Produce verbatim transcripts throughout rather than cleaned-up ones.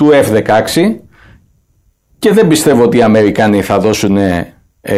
του εφ δεκαέξι και δεν πιστεύω ότι οι Αμερικάνοι θα δώσουν ε,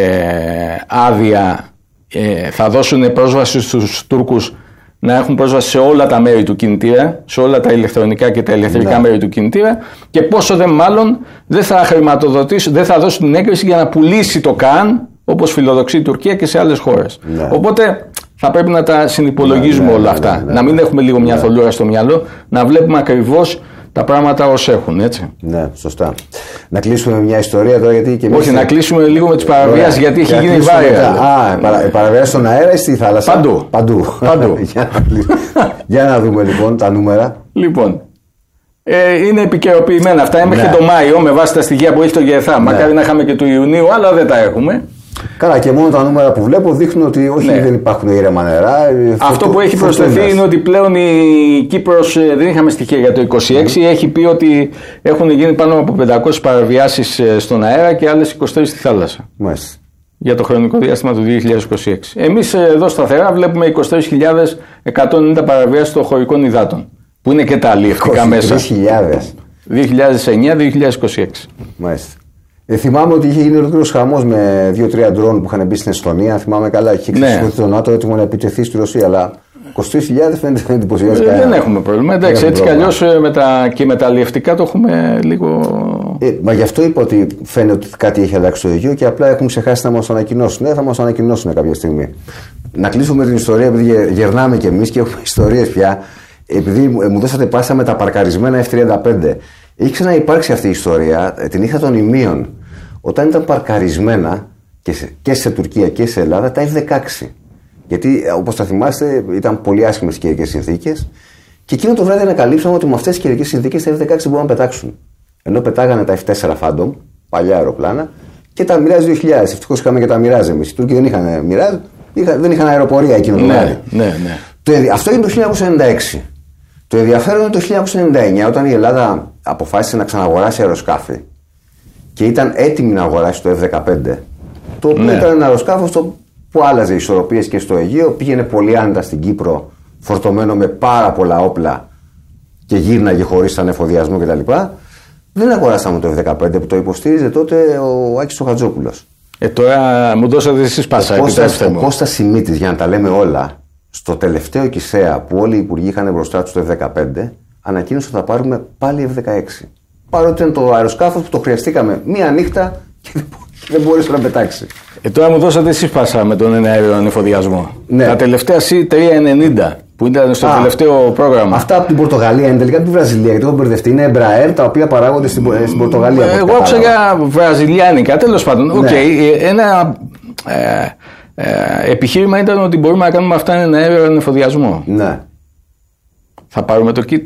άδεια, ε, θα δώσουν πρόσβαση στους Τούρκους να έχουν πρόσβαση σε όλα τα μέρη του κινητήρα, σε όλα τα ηλεκτρονικά και τα ηλεκτρικά ναι. μέρη του κινητήρα, και πόσο δε μάλλον δεν θα χρηματοδοτήσουν, δεν θα δώσουν την έγκριση για να πουλήσει το ΚΑΝ όπως φιλοδοξεί η Τουρκία και σε άλλες χώρες. Ναι. Οπότε θα πρέπει να τα συνυπολογίζουμε ναι, ναι, όλα αυτά. Ναι, ναι, ναι. Να μην έχουμε λίγο μια ναι. θολούρα στο μυαλό, να βλέπουμε ακριβώς τα πράγματα ως έχουν, έτσι. Ναι, σωστά. Να κλείσουμε μια ιστορία τώρα, γιατί και εμείς... Όχι, να κλείσουμε λίγο με τις παραβιάσεις, γιατί έχει γίνει βάρια. Α, παρα, παραβιάσεις στον αέρα ή στη θάλασσα? Παντού. Παντού. Παντού. για, να για να δούμε λοιπόν τα νούμερα. Λοιπόν, ε, είναι επικαιροποιημένα αυτά μέχρι ναι. το Μάιο, με βάση τα στοιχεία που έχει το ΓΕΘΑ. Ναι. Μακάρι να είχαμε και του Ιουνίου, αλλά δεν τα έχουμε. Καλά, και μόνο τα νούμερα που βλέπω δείχνουν ότι όχι, ναι. δεν υπάρχουν ήρεμα νερά. Αυτό που έχει προσθεθεί είναι ότι πλέον η Κύπρος, δεν είχαμε στοιχεία για το είκοσι έξι, mm. έχει πει ότι έχουν γίνει πάνω από πεντακόσιες παραβιάσεις στον αέρα και άλλες είκοσι τρεις στη θάλασσα. Μάλιστα. Για το χρονικό διάστημα του δύο χιλιάδες είκοσι έξι. Εμείς εδώ σταθερά βλέπουμε είκοσι τρεις χιλιάδες εκατόν ενενήντα παραβιάσεις των χωρικών υδάτων, που είναι και τα αλλιευτικά μέσα. είκοσι τρεις χιλιάδες. δύο χιλιάδες εννιά δύο χιλιάδες είκοσι έξι. Μάλιστα. Ε, θυμάμαι ότι είχε γίνει ολόκληρος χαμός με δύο τρία ντρόν που είχαν μπει στην Εστονία. Θυμάμαι καλά, είχε ξεσηκωθεί το ΝΑΤΟ έτοιμο να επιτεθεί στη Ρωσία. Αλλά είκοσι τρεις χιλιάδες φαίνεται να εντυπωσιάζει ε, κανένα. Δεν έχουμε πρόβλημα. Εντάξει, έτσι κι αλλιώς με τα, και με τα αλλιευτικά το έχουμε λίγο. Ε, μα γι' αυτό είπα ότι φαίνεται ότι κάτι έχει αλλάξει στο Αιγαίο και απλά έχουν ξεχάσει να μας ανακοινώσουν. Ε, θα μας ανακοινώσουν κάποια στιγμή. Να κλείσουμε την ιστορία, επειδή γερνάμε κι εμείς και έχουμε ιστορίες πια. Επειδή μου δώσατε πάσα με τα παρκαρισμένα εφ τριάντα πέντε. Έχει ξαναυπάρξει αυτή η ιστορία, την είχα των ημείων, όταν ήταν παρκαρισμένα και σε, και σε Τουρκία και σε Ελλάδα τα εφ δεκαέξι. Γιατί όπως θα θυμάστε ήταν πολύ άσχημες καιρικές συνθήκες και εκείνο το βράδυ ανακαλύψαμε ότι με αυτές τις καιρικές συνθήκες τα εφ δεκαέξι μπορούν να πετάξουν. Ενώ πετάγανε τα εφ φορ Phantom, παλιά αεροπλάνα, και τα Mirage δύο χιλιάδες. Ευτυχώς είχαμε και τα Mirage εμείς. Οι Τούρκοι δεν είχαν Mirage, είχα, δεν είχαν αεροπορία εκείνο το βράδυ. Ναι, ναι, ναι. Το, αυτό είναι το χίλια εννιακόσια ενενήντα έξι. Το ενδιαφέρον είναι το χίλια εννιακόσια ενενήντα εννιά, όταν η Ελλάδα αποφάσισε να ξαναγοράσει αεροσκάφη και ήταν έτοιμη να αγοράσει το εφ δεκαπέντε, το οποίο ναι. ήταν ένα αεροσκάφο που άλλαζε ισορροπίες και στο Αιγαίο, πήγαινε πολύ άνετα στην Κύπρο, φορτωμένο με πάρα πολλά όπλα και γύρναγε χωρίς ανεφοδιασμό κτλ. Δεν αγοράσαμε το εφ δεκαπέντε που το υποστήριζε τότε ο Άκης ο Χατζόπουλος. Ε, τώρα μου δώσατε εσείς πάσα. Ο Κώστας Σιμίτης, για να τα λέμε όλα, στο τελευταίο ΚΙΣΕΑ που όλοι οι υπουργοί είχαν μπροστά του το εφ δεκαπέντε, ανακοίνωσε ότι θα πάρουμε πάλι εφ δεκαέξι. Παρότι ήταν το αεροσκάφος που το χρειαστήκαμε μία νύχτα και δεν μπορούσε να πετάξει. Ε, τώρα μου δώσατε εσείς πάσα με τον εναέριο ανεφοδιασμό. Ναι. Τα τελευταία σι τριακόσια ενενήντα που ήταν στο Α, τελευταίο πρόγραμμα. Αυτά από την Πορτογαλία είναι τελικά από τη Βραζιλία. Γιατί έχω μπερδευτεί. Είναι Embraer τα οποία παράγονται στην, στην Πορτογαλία. Εγώ άκουσα για βραζιλιάνικα. Τέλος πάντων. Ναι. Okay, ένα ε, ε, επιχείρημα ήταν ότι μπορούμε να κάνουμε αυτά ένα αέριο ανεφοδιασμό. Ναι. Θα πάρουμε το kit.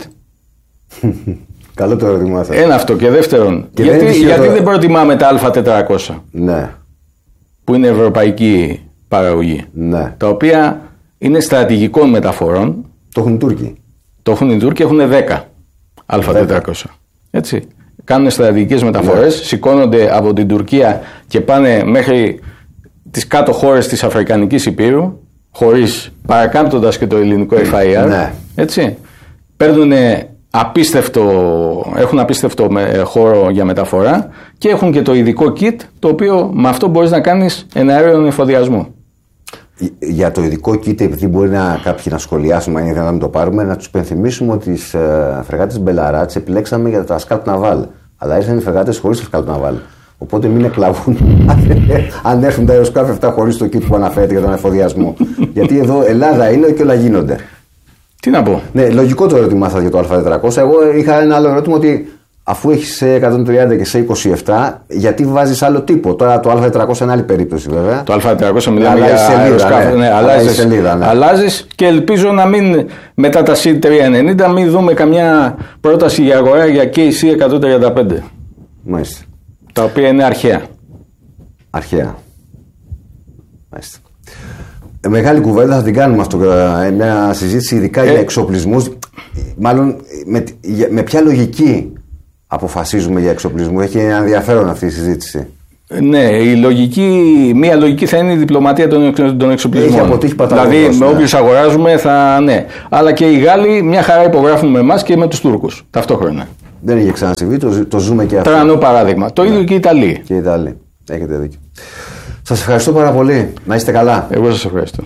Καλό το ερώτημά σας. Ένα αυτό. Και δεύτερον, και γιατί, δεν, γιατί το... δεν προτιμάμε τα Α τετρακόσια. Ναι. Που είναι ευρωπαϊκή παραγωγή. Ναι. Τα οποία είναι στρατηγικών μεταφορών. Το έχουν οι Τούρκοι. Το έχουν οι Τούρκοι, έχουν δέκα Α τετρακόσια. Έτσι. Κάνουν στρατηγικές μεταφορές, ναι. Σηκώνονται από την Τουρκία και πάνε μέχρι τις κάτω χώρες της Αφρικανικής Υπήρου, χωρίς παρακάμπτοντας και το ελληνικό εφ άι αρ. Ναι. Έτσι. Παίρνουν απίστευτο, έχουν απίστευτο χώρο για μεταφορά και έχουν και το ειδικό kit, το οποίο με αυτό μπορείς να κάνεις εναέριο εφοδιασμό. Για το ειδικό kit, επειδή μπορεί να κάποιοι να σχολιάσουμε, αν είναι δυνατόν να το πάρουμε, να τους πενθυμίσουμε ότι τις ε, φρεγάτες Μπελαρά τις επιλέξαμε για τα σκάλπ ναβάλ. Αλλά ήρθαν οι φρεγάτες χωρίς τα σκάλπ ναβάλ. Οπότε μην εκλαβούν αν έρθουν τα αεροσκάφη αυτά χωρίς το kit που αναφέρεται για τον εφοδιασμό. Γιατί εδώ Ελλάδα είναι και όλα γίνονται. Τι να πω. Ναι, λογικό το ερώτημά σας για το Α τετρακόσια. Εγώ είχα ένα άλλο ερώτημα, ότι αφού έχεις σε εκατόν τριάντα και σε είκοσι επτά, γιατί βάζεις άλλο τύπο. Τώρα το Α τετρακόσια είναι άλλη περίπτωση βέβαια. Το Α τετρακόσια μιλάμε για αεροσκάφη. Ναι, ναι, αλλάζεις, σελίδα, ναι. αλλάζεις και ελπίζω να μην μετά τα σι τριακόσια ενενήντα μην δούμε καμιά πρόταση για αγορά για κέι σι εκατόν τριάντα πέντε. Μάλιστα. Τα οποία είναι αρχαία. Αρχαία. Μάλιστα. Μεγάλη κουβέντα θα την κάνουμε αυτό. Μια συζήτηση ειδικά ε, για εξοπλισμούς. Μάλλον με, με ποια λογική αποφασίζουμε για εξοπλισμό. Έχει ενδιαφέρον αυτή η συζήτηση. Ναι, η λογική, μία λογική θα είναι η διπλωματία των, των εξοπλισμών. Έχει αποτύχει παταγωγός. Δηλαδή, ναι. με όποιους αγοράζουμε θα. Ναι. Αλλά και οι Γάλλοι μια χαρά υπογράφουν με εμάς και με τους Τούρκους ταυτόχρονα. Δεν είχε ξανασυμβεί, το, το ζούμε και αυτό. Τρανό παράδειγμα. Το ναι. ίδιο και η Ιταλία. Και η Ιταλία. Έχετε δίκιο. Σας ευχαριστώ πάρα πολύ. Να είστε καλά. Εγώ σας ευχαριστώ.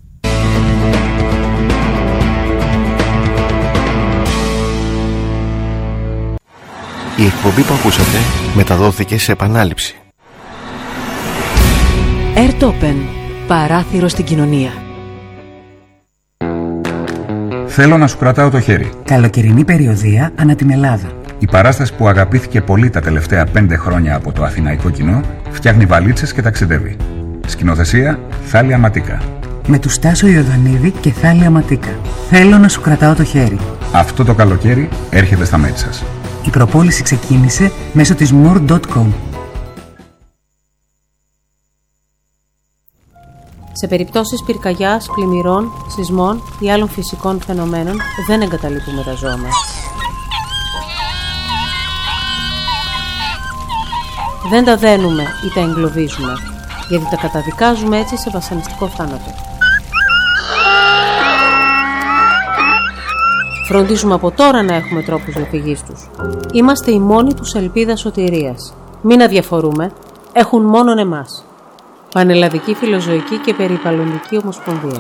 Η εκπομπή που ακούσατε μεταδόθηκε σε επανάληψη. Airtopen. Παράθυρο στην κοινωνία. Θέλω να σου κρατάω το χέρι. Καλοκαιρινή περιοδεία ανά την Ελλάδα. Η παράσταση που αγαπήθηκε πολύ τα τελευταία πέντε χρόνια από το αθηναϊκό κοινό φτιάχνει βαλίτσες και ταξιδεύει. Σκηνοθεσία Θάλια Ματίκα. Με του Στάσο Ιωδανίδη και Θάλια Ματίκα. Θέλω να σου κρατάω το χέρι. Αυτό το καλοκαίρι έρχεται στα μέρη σας. Η προπόληση ξεκίνησε μέσω της moore τελεία com. Σε περιπτώσεις πυρκαγιάς, πλημμυρών, σεισμών ή άλλων φυσικών φαινομένων δεν εγκαταλείπουμε τα ζώα μας. Δεν τα δένουμε ή τα εγκλωβίζουμε, γιατί τα καταδικάζουμε έτσι σε βασανιστικό θάνατο. Φροντίζουμε από τώρα να έχουμε τρόπους διαφυγής τους. Είμαστε οι μόνοι τους ελπίδα σωτηρίας. Μην αδιαφορούμε, έχουν μόνον εμάς. Πανελλαδική Φιλοζωική και Περιβαλλοντική Ομοσπονδία.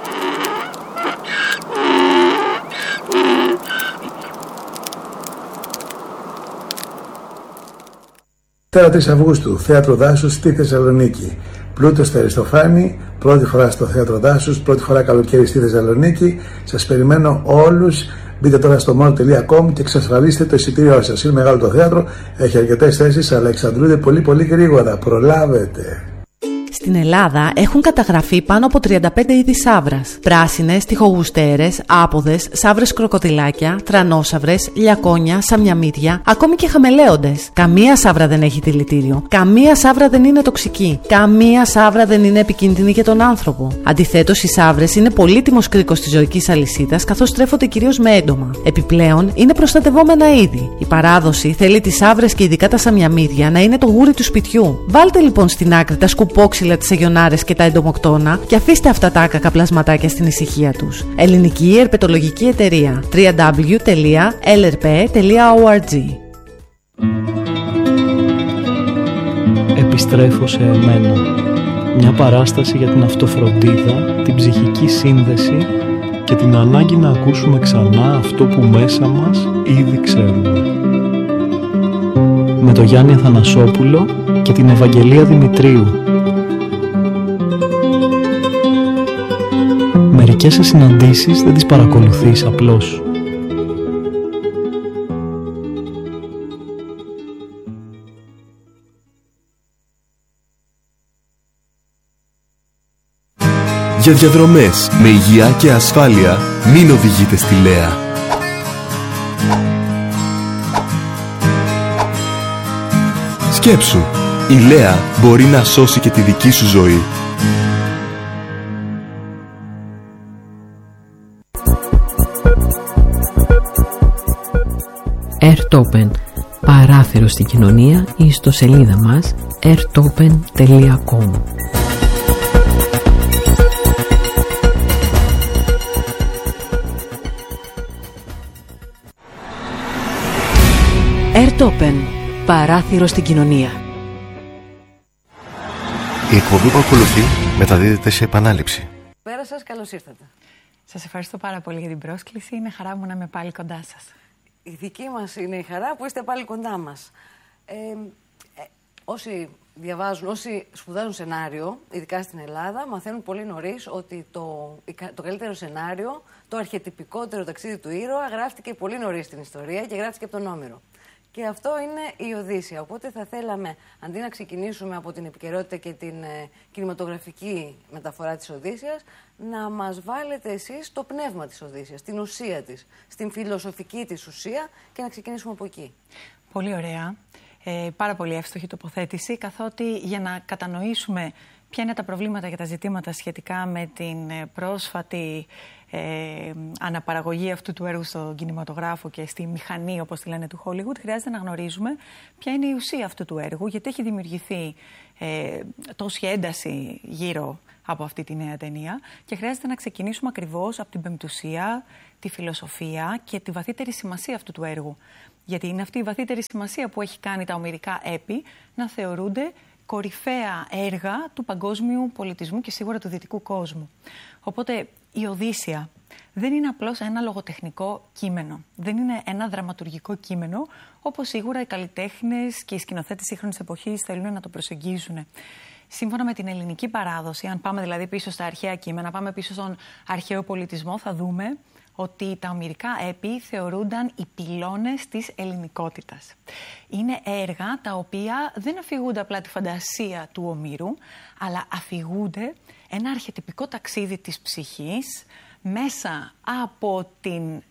τρεις Αυγούστου, Θέατρο Δάσους στη Θεσσαλονίκη. Πλούτος στα Αριστοφάνη, πρώτη φορά στο Θέατρο Δάσους, πρώτη φορά καλοκαίρι στη Θεσσαλονίκη. Σας περιμένω όλους. Μπείτε τώρα στο moore τελεία com και εξασφαλίστε το εισιτήριό σας. Είναι μεγάλο το θέατρο, έχει αρκετές θέσεις, αλλά εξαντλούνται πολύ πολύ γρήγορα. Προλάβετε. Στην Ελλάδα έχουν καταγραφεί πάνω από τριάντα πέντε είδη σαύρας. Πράσινες, τοιχογουστέρες, άποδες, σαύρες κροκοδιλάκια, τρανόσαυρες, λιακόνια, σαμιαμίδια, ακόμη και χαμελέοντες. Καμία σαύρα δεν έχει δηλητήριο. Καμία σαύρα δεν είναι τοξική. Καμία σαύρα δεν είναι επικίνδυνη για τον άνθρωπο. Αντιθέτως, οι σαύρες είναι πολύτιμος κρίκος της ζωικής αλυσίδας, καθώς τρέφονται κυρίως με έντομα. Επιπλέον, είναι προστατευόμενα είδη. Η παράδοση θέλει τις σαύρες και ειδικά τα σαμιαμίδια να είναι το γούρι του σπιτιού. Βάλτε λοιπόν στην άκρη τα σκουπόξυλα, τις αγιονάρες και τα εντομοκτώνα και αφήστε αυτά τα άκακα πλασματάκια στην ησυχία τους. Ελληνική Ερπετολογική Εταιρεία. double-u double-u double-u τελεία ελ ερ πι τελεία org. Επιστρέφω σε εμένα. Μια παράσταση για την αυτοφροντίδα, την ψυχική σύνδεση και την ανάγκη να ακούσουμε ξανά αυτό που μέσα μας ήδη ξέρουμε. Με τον Γιάννη Αθανασόπουλο και την Ευαγγελία Δημητρίου. Μερικές συναντήσεις δεν τις παρακολουθείς απλώς. Για διαδρομές με υγεία και ασφάλεια μην οδηγείτε στη Λέα. Σκέψου, η Λέα μπορεί να σώσει και τη δική σου ζωή. Airtopen. Παράθυρο στην κοινωνία ή ιστοσελίδα μας airtopen τελεία com. Airtopen. Παράθυρο στην κοινωνία. Η εκπομπή που ακολουθεί μεταδίδεται σε επανάληψη. Πέρα σας, καλώς ήρθατε. Σας ευχαριστώ πάρα πολύ για την πρόσκληση. Είναι χαρά μου να είμαι πάλι κοντά σας. Η δική μας είναι η χαρά που είστε πάλι κοντά μας. Ε, ε, όσοι διαβάζουν, όσοι σπουδάζουν σενάριο, ειδικά στην Ελλάδα, μαθαίνουν πολύ νωρίς ότι το, το καλύτερο σενάριο, το αρχετυπικότερο ταξίδι του ήρωα, γράφτηκε πολύ νωρίς στην ιστορία και γράφτηκε από τον Όμηρο. Και αυτό είναι η Οδύσσεια. Οπότε θα θέλαμε, αντί να ξεκινήσουμε από την επικαιρότητα και την ε, κινηματογραφική μεταφορά της Οδύσσειας, να μας βάλετε εσείς το πνεύμα της Οδύσσειας, την ουσία της, στην φιλοσοφική της ουσία και να ξεκινήσουμε από εκεί. Πολύ ωραία. Ε, πάρα πολύ εύστοχη τοποθέτηση, καθότι για να κατανοήσουμε ποια είναι τα προβλήματα και τα ζητήματα σχετικά με την πρόσφατη ε, αναπαραγωγή αυτού του έργου στον κινηματογράφο και στη μηχανή, όπως τη λένε, του Hollywood, χρειάζεται να γνωρίζουμε ποια είναι η ουσία αυτού του έργου, γιατί έχει δημιουργηθεί ε, τόση ένταση γύρω από αυτή τη νέα ταινία και χρειάζεται να ξεκινήσουμε ακριβώς από την πεμπτουσία, τη φιλοσοφία και τη βαθύτερη σημασία αυτού του έργου. Γιατί είναι αυτή η βαθύτερη σημασία που έχει κάνει τα ομηρικά έπι να θεωρούνται κορυφαία έργα του παγκόσμιου πολιτισμού και σίγουρα του δυτικού κόσμου. Οπότε η Οδύσσεια δεν είναι απλώς ένα λογοτεχνικό κείμενο, δεν είναι ένα δραματουργικό κείμενο, όπως σίγουρα οι καλλιτέχνες και οι σκηνοθέτες σύγχρονης εποχής θέλουν να το προσεγγίζουν. Σύμφωνα με την ελληνική παράδοση, αν πάμε δηλαδή πίσω στα αρχαία κείμενα, πάμε πίσω στον αρχαίο πολιτισμό, θα δούμε ότι τα ομηρικά έπι θεωρούνταν οι πυλώνες της ελληνικότητας. Είναι έργα τα οποία δεν αφηγούνται απλά τη φαντασία του Ομήρου, αλλά αφηγούνται ένα αρχετυπικό ταξίδι της ψυχής μέσα από την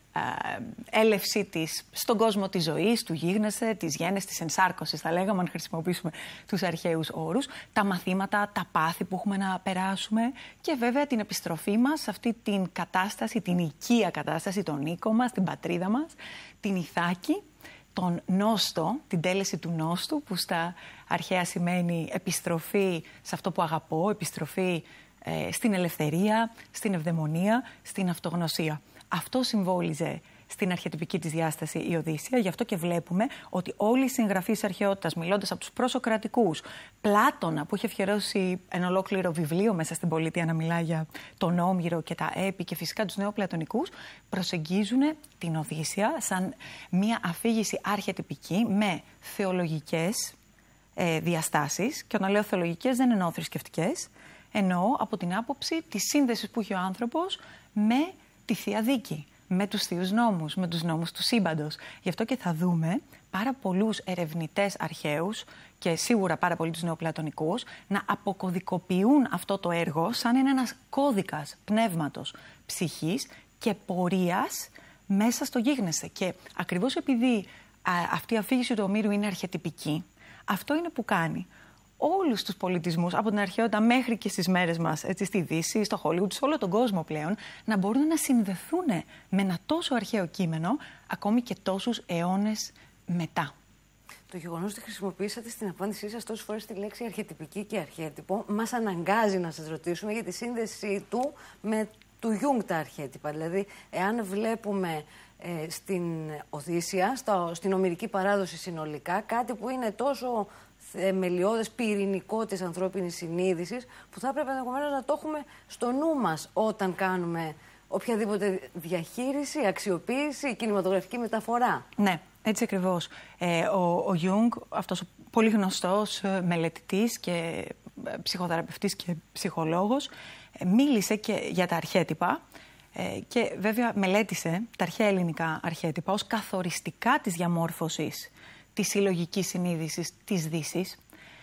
έλευση της στον κόσμο της ζωής, του γίγνεσθε, της γέννης, της ενσάρκωσης, θα λέγαμε αν χρησιμοποιήσουμε τους αρχαίους όρους, τα μαθήματα, τα πάθη που έχουμε να περάσουμε και βέβαια την επιστροφή μας σε αυτή την κατάσταση, την οικία κατάσταση, τον οίκο μας, την πατρίδα μας, την Ιθάκη, τον νόστο, την τέλεση του νόστου, που στα αρχαία σημαίνει επιστροφή σε αυτό που αγαπώ, επιστροφή ε, στην ελευθερία, στην ευδαιμονία, στην αυτογνωσία. Αυτό συμβόλιζε στην αρχετυπική της διάσταση η Οδύσσεια, γι' αυτό και βλέπουμε ότι όλοι οι συγγραφείς αρχαιότητας, μιλώντας από τους προσοκρατικούς, Πλάτωνα που είχε αφιερώσει ένα ολόκληρο βιβλίο μέσα στην πολιτεία να μιλά για τον Όμηρο και τα έπι και φυσικά τους νεοπλατωνικούς, προσεγγίζουν την Οδύσσεια σαν μια αφήγηση αρχετυπική με θεολογικές ε, διαστάσεις, και όταν λέω θεολογικές δεν εννοώ θρησκευτικές, εννοώ από την άποψη της σύνδεσης που έχει ο άνθρωπος με τη Θεία Δίκη, με τους θείους νόμους, με τους νόμους του σύμπαντος. Γι' αυτό και θα δούμε πάρα πολλούς ερευνητές αρχαίους και σίγουρα πάρα πολλοί τους νεοπλατωνικούς να αποκωδικοποιούν αυτό το έργο σαν είναι ένας κώδικας πνεύματος, ψυχής και πορείας μέσα στο γίγνεσθε. Και ακριβώς επειδή α, αυτή η αφήγηση του Ομήρου είναι αρχετυπική, αυτό είναι που κάνει όλους τους πολιτισμούς, από την αρχαιότητα μέχρι και στις μέρες μας, έτσι, στη Δύση, στο Hollywood, σε όλο τον κόσμο πλέον, να μπορούν να συνδεθούν με ένα τόσο αρχαίο κείμενο, ακόμη και τόσους αιώνες μετά. Το γεγονός ότι χρησιμοποιήσατε στην απάντησή σας τόσες φορές τη λέξη αρχετυπική και αρχέτυπο μας αναγκάζει να σας ρωτήσουμε για τη σύνδεση του με του Γιούγκ τα αρχέτυπα. Δηλαδή, εάν βλέπουμε ε, στην Οδύσσεια, στο, στην ομηρική παράδοση συνολικά, κάτι που είναι τόσο θεμελιώδες, πυρηνικό της ανθρώπινης συνείδησης, που θα έπρεπε ενδεχομένως να το έχουμε στο νου μας όταν κάνουμε οποιαδήποτε διαχείριση, αξιοποίηση, κινηματογραφική μεταφορά. Ναι, έτσι ακριβώς. Ε, ο, ο Γιούγκ, αυτός ο πολύ γνωστός μελετητής και ψυχοθεραπευτής και ψυχολόγος, μίλησε και για τα αρχέτυπα ε, και βέβαια μελέτησε τα αρχαία ελληνικά αρχέτυπα ως καθοριστικά της διαμόρφωσης της συλλογικής συνείδησης της Δύσης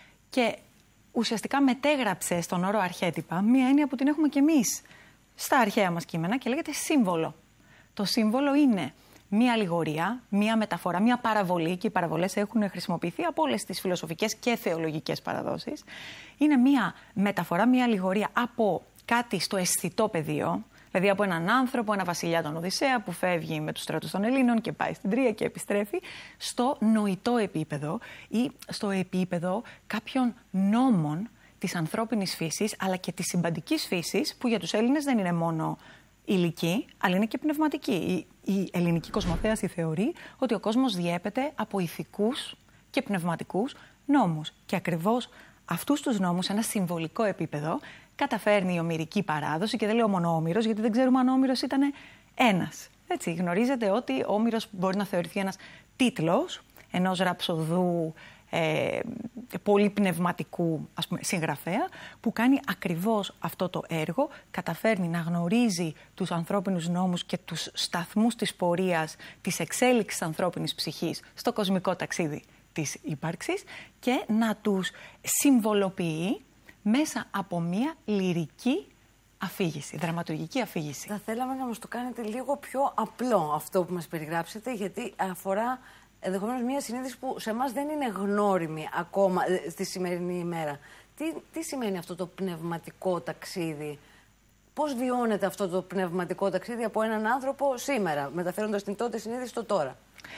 και ουσιαστικά μετέγραψε στον όρο αρχέτυπα μία έννοια που την έχουμε και εμείς στα αρχαία μας κείμενα και λέγεται σύμβολο. Το σύμβολο είναι μία αλληγορία, μία μεταφορά, μία παραβολή, και οι παραβολές έχουν χρησιμοποιηθεί από όλες τις φιλοσοφικές και θεολογικές παραδόσεις. Είναι μία μεταφορά, μία αλληγορία από κάτι στο αισθητό πεδίο, δηλαδή από έναν άνθρωπο, ένα βασιλιά τον Οδυσσέα που φεύγει με τους στρατούς των Ελλήνων και πάει στην Τρία και επιστρέφει, στο νοητό επίπεδο ή στο επίπεδο κάποιων νόμων της ανθρώπινης φύσης αλλά και της συμπαντικής φύσης, που για τους Έλληνες δεν είναι μόνο υλική, αλλά είναι και πνευματική. Η, η ελληνική κοσμοθέαση θεωρεί ότι ο κόσμος διέπεται από ηθικούς και πνευματικούς νόμους. Και ακριβώς αυτούς τους νόμους, σε ένα συμβολικό επίπεδο, καταφέρνει η ομηρική παράδοση, και δεν λέω μόνο Όμηρος, γιατί δεν ξέρουμε αν ο Όμηρος ήταν ένας. Έτσι, γνωρίζετε ότι ο Όμηρος μπορεί να θεωρηθεί ένας τίτλος ενός ραψοδού ε, πολύ πνευματικού, ας πούμε, συγγραφέα, που κάνει ακριβώς αυτό το έργο, καταφέρνει να γνωρίζει τους ανθρώπινους νόμους και τους σταθμούς της πορείας, της εξέλιξης ανθρώπινης ψυχής στο κοσμικό ταξίδι της ύπαρξης και να τους συμβολοποιεί μέσα από μια λυρική αφήγηση, δραματουργική αφήγηση. Θα θέλαμε να μας το κάνετε λίγο πιο απλό αυτό που μας περιγράψετε, γιατί αφορά ενδεχομένως μια συνείδηση που σε εμάς δεν είναι γνώριμη ακόμα στη σημερινή ημέρα. Τι, τι σημαίνει αυτό το πνευματικό ταξίδι? Πώς βιώνεται αυτό το πνευματικό ταξίδι από έναν άνθρωπο σήμερα, μεταφέροντας την τότε συνείδηση στο τώρα?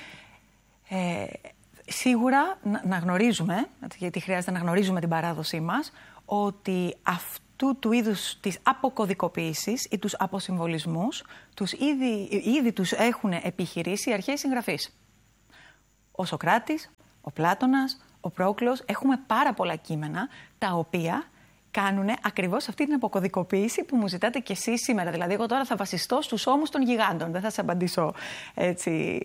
Ε, σίγουρα να, να γνωρίζουμε, γιατί χρειάζεται να γνωρίζουμε την παράδοσή μας, ότι αυτού του είδους της αποκωδικοποίησης ή τους αποσυμβολισμούς τους ήδη, ήδη τους έχουν επιχειρήσει οι αρχαίοι συγγραφείς. Ο Σωκράτης, ο Πλάτωνας, ο Πρόκλος, έχουμε πάρα πολλά κείμενα τα οποία κάνουν ακριβώς αυτή την αποκωδικοποίηση που μου ζητάτε κι εσείς σήμερα. Δηλαδή, εγώ τώρα θα βασιστώ στους ώμους των γιγάντων. Δεν θα σας απαντήσω έτσι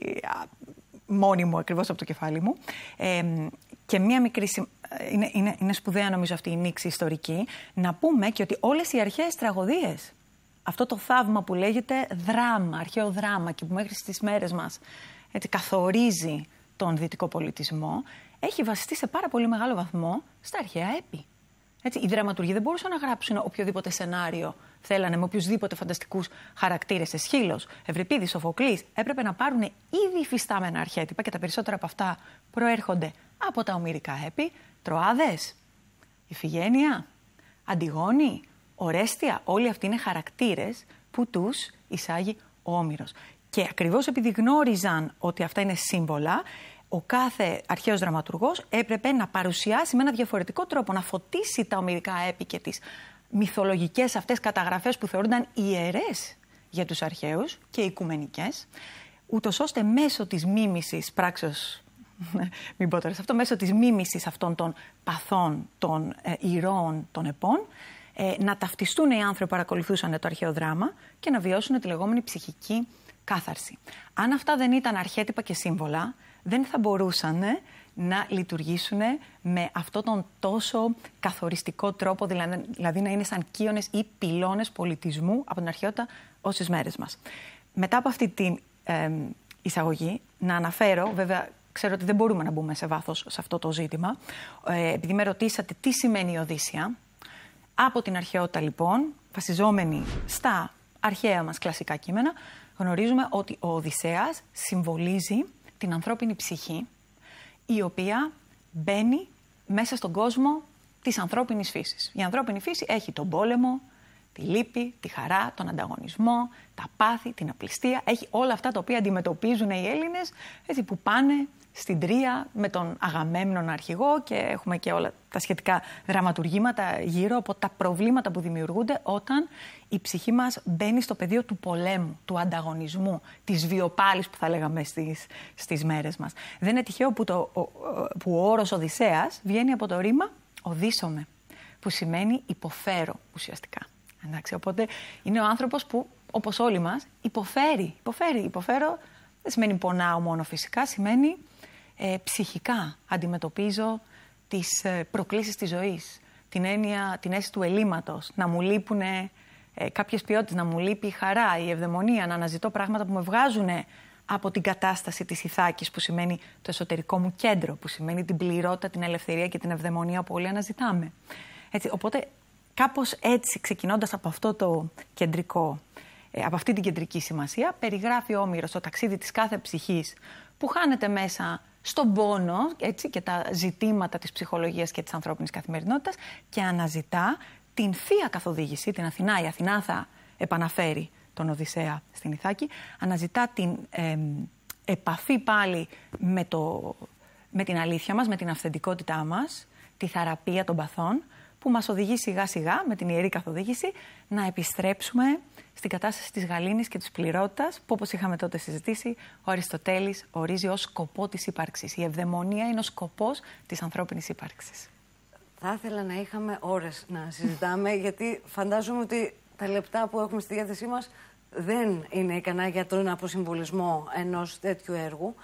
μόνη μου, ακριβώς από το κεφάλι μου. Ε, και μία μικρή. Είναι, είναι, είναι σπουδαία, νομίζω, αυτή η νήξη ιστορική. Να πούμε και ότι όλες οι αρχαίες τραγωδίες, αυτό το θαύμα που λέγεται δράμα, αρχαίο δράμα και που μέχρι στις μέρες μας έτσι, καθορίζει τον δυτικό πολιτισμό, έχει βασιστεί σε πάρα πολύ μεγάλο βαθμό στα αρχαία έπι. Έτσι, οι δραματουργοί δεν μπορούσαν να γράψουν οποιοδήποτε σενάριο θέλανε με οποιουσδήποτε φανταστικούς χαρακτήρες. Εσχύλος, Ευρυπίδης, Σοφοκλής. Έπρεπε να πάρουν ήδη υφιστάμενα αρχέτυπα και τα περισσότερα από αυτά προέρχονται από τα ομηρικά έπι. Τροάδες, Ιφηγένεια, Αντιγόνη, Ορέστια. Όλοι αυτοί είναι χαρακτήρες που τους εισάγει ο Όμηρος. Και ακριβώς επειδή γνώριζαν ότι αυτά είναι σύμβολα, ο κάθε αρχαίος δραματουργός έπρεπε να παρουσιάσει με ένα διαφορετικό τρόπο, να φωτίσει τα ομηρικά έπι και τις μυθολογικές αυτές καταγραφές που θεωρούνταν ιερές για τους αρχαίους και οικουμενικές, ούτως ώστε μέσω της μίμησης πράξεως, μην πω τώρα σε αυτό, μέσω της μίμησης αυτών των παθών, των ε, ηρώων των επών, ε, να ταυτιστούν οι άνθρωποι που παρακολουθούσαν το αρχαίο δράμα και να βιώσουν τη λεγόμενη ψυχική κάθαρση. Αν αυτά δεν ήταν αρχέτυπα και σύμβολα, δεν θα μπορούσαν να λειτουργήσουν με αυτόν τον τόσο καθοριστικό τρόπο, δηλαδή, δηλαδή να είναι σαν κύονες ή πυλώνες πολιτισμού από την αρχαιότητα ως τις μέρες μας. Μετά από αυτή την ε, εισαγωγή, να αναφέρω, βέβαια ξέρω ότι δεν μπορούμε να μπούμε σε βάθος σε αυτό το ζήτημα, ε, επειδή με ρωτήσατε τι σημαίνει η Οδύσσεια. Από την αρχαιότητα λοιπόν, βασιζόμενοι στα αρχαία μας κλασικά κείμενα, γνωρίζουμε ότι ο Οδυσσέας συμβολίζει την ανθρώπινη ψυχή, η οποία μπαίνει μέσα στον κόσμο της ανθρώπινης φύσης. Η ανθρώπινη φύση έχει τον πόλεμο, τη λύπη, τη χαρά, τον ανταγωνισμό, τα πάθη, την απληστία. Έχει όλα αυτά τα οποία αντιμετωπίζουν οι Έλληνες, έτσι, που πάνε στην Τρία με τον Αγαμέμνον αρχηγό και έχουμε και όλα τα σχετικά δραματουργήματα γύρω από τα προβλήματα που δημιουργούνται όταν η ψυχή μας μπαίνει στο πεδίο του πολέμου, του ανταγωνισμού, της βιοπάλης που θα λέγαμε στις, στις μέρες μας. Δεν είναι τυχαίο που, το, ο, που ο όρος Οδυσσέας βγαίνει από το ρήμα οδύσσομαι, που σημαίνει υποφέρω ουσιαστικά. Εντάξει, οπότε είναι ο άνθρωπος που, όπως όλοι μας, υποφέρει. Υποφέρει. Υποφέρω δεν σημαίνει πονάω μόνο φυσικά, σημαίνει ε, ψυχικά αντιμετωπίζω τις ε, προκλήσεις της ζωής, την έννοια, την αίσθηση του ελλείμματος, να μου λείπουν ε, κάποιες ποιότητες, να μου λείπει η χαρά, η ευδαιμονία, να αναζητώ πράγματα που με βγάζουν από την κατάσταση της ηθάκης, που σημαίνει το εσωτερικό μου κέντρο, που σημαίνει την πληρότητα, την ελευθερία και την ευδαιμονία που όλοι αναζητάμε. Έτσι, οπότε κάπως έτσι, ξεκινώντας από αυτό το κεντρικό, από αυτή την κεντρική σημασία, περιγράφει ο Όμηρος το ταξίδι της κάθε ψυχής που χάνεται μέσα στον πόνο, έτσι, και τα ζητήματα της ψυχολογίας και της ανθρώπινης καθημερινότητας και αναζητά την θεία καθοδήγηση, την Αθηνά. Η Αθηνά θα επαναφέρει τον Οδυσσέα στην Ηθάκη, αναζητά την ε, επαφή πάλι με, το, με την αλήθεια μας, με την αυθεντικότητά μας, τη θεραπεία των παθών, που μας οδηγεί σιγά σιγά με την ιερή καθοδήγηση να επιστρέψουμε στην κατάσταση της γαλήνης και της πληρότητας, που όπως είχαμε τότε συζητήσει, ο Αριστοτέλης ορίζει ως σκοπό της ύπαρξης. Η ευδαιμονία είναι ο σκοπός της ανθρώπινης ύπαρξης. Θα ήθελα να είχαμε ώρες να συζητάμε, γιατί φαντάζομαι ότι τα λεπτά που έχουμε στη διάθεσή μας δεν είναι ικανά για τον αποσυμβολισμό ενός τέτοιου έργου.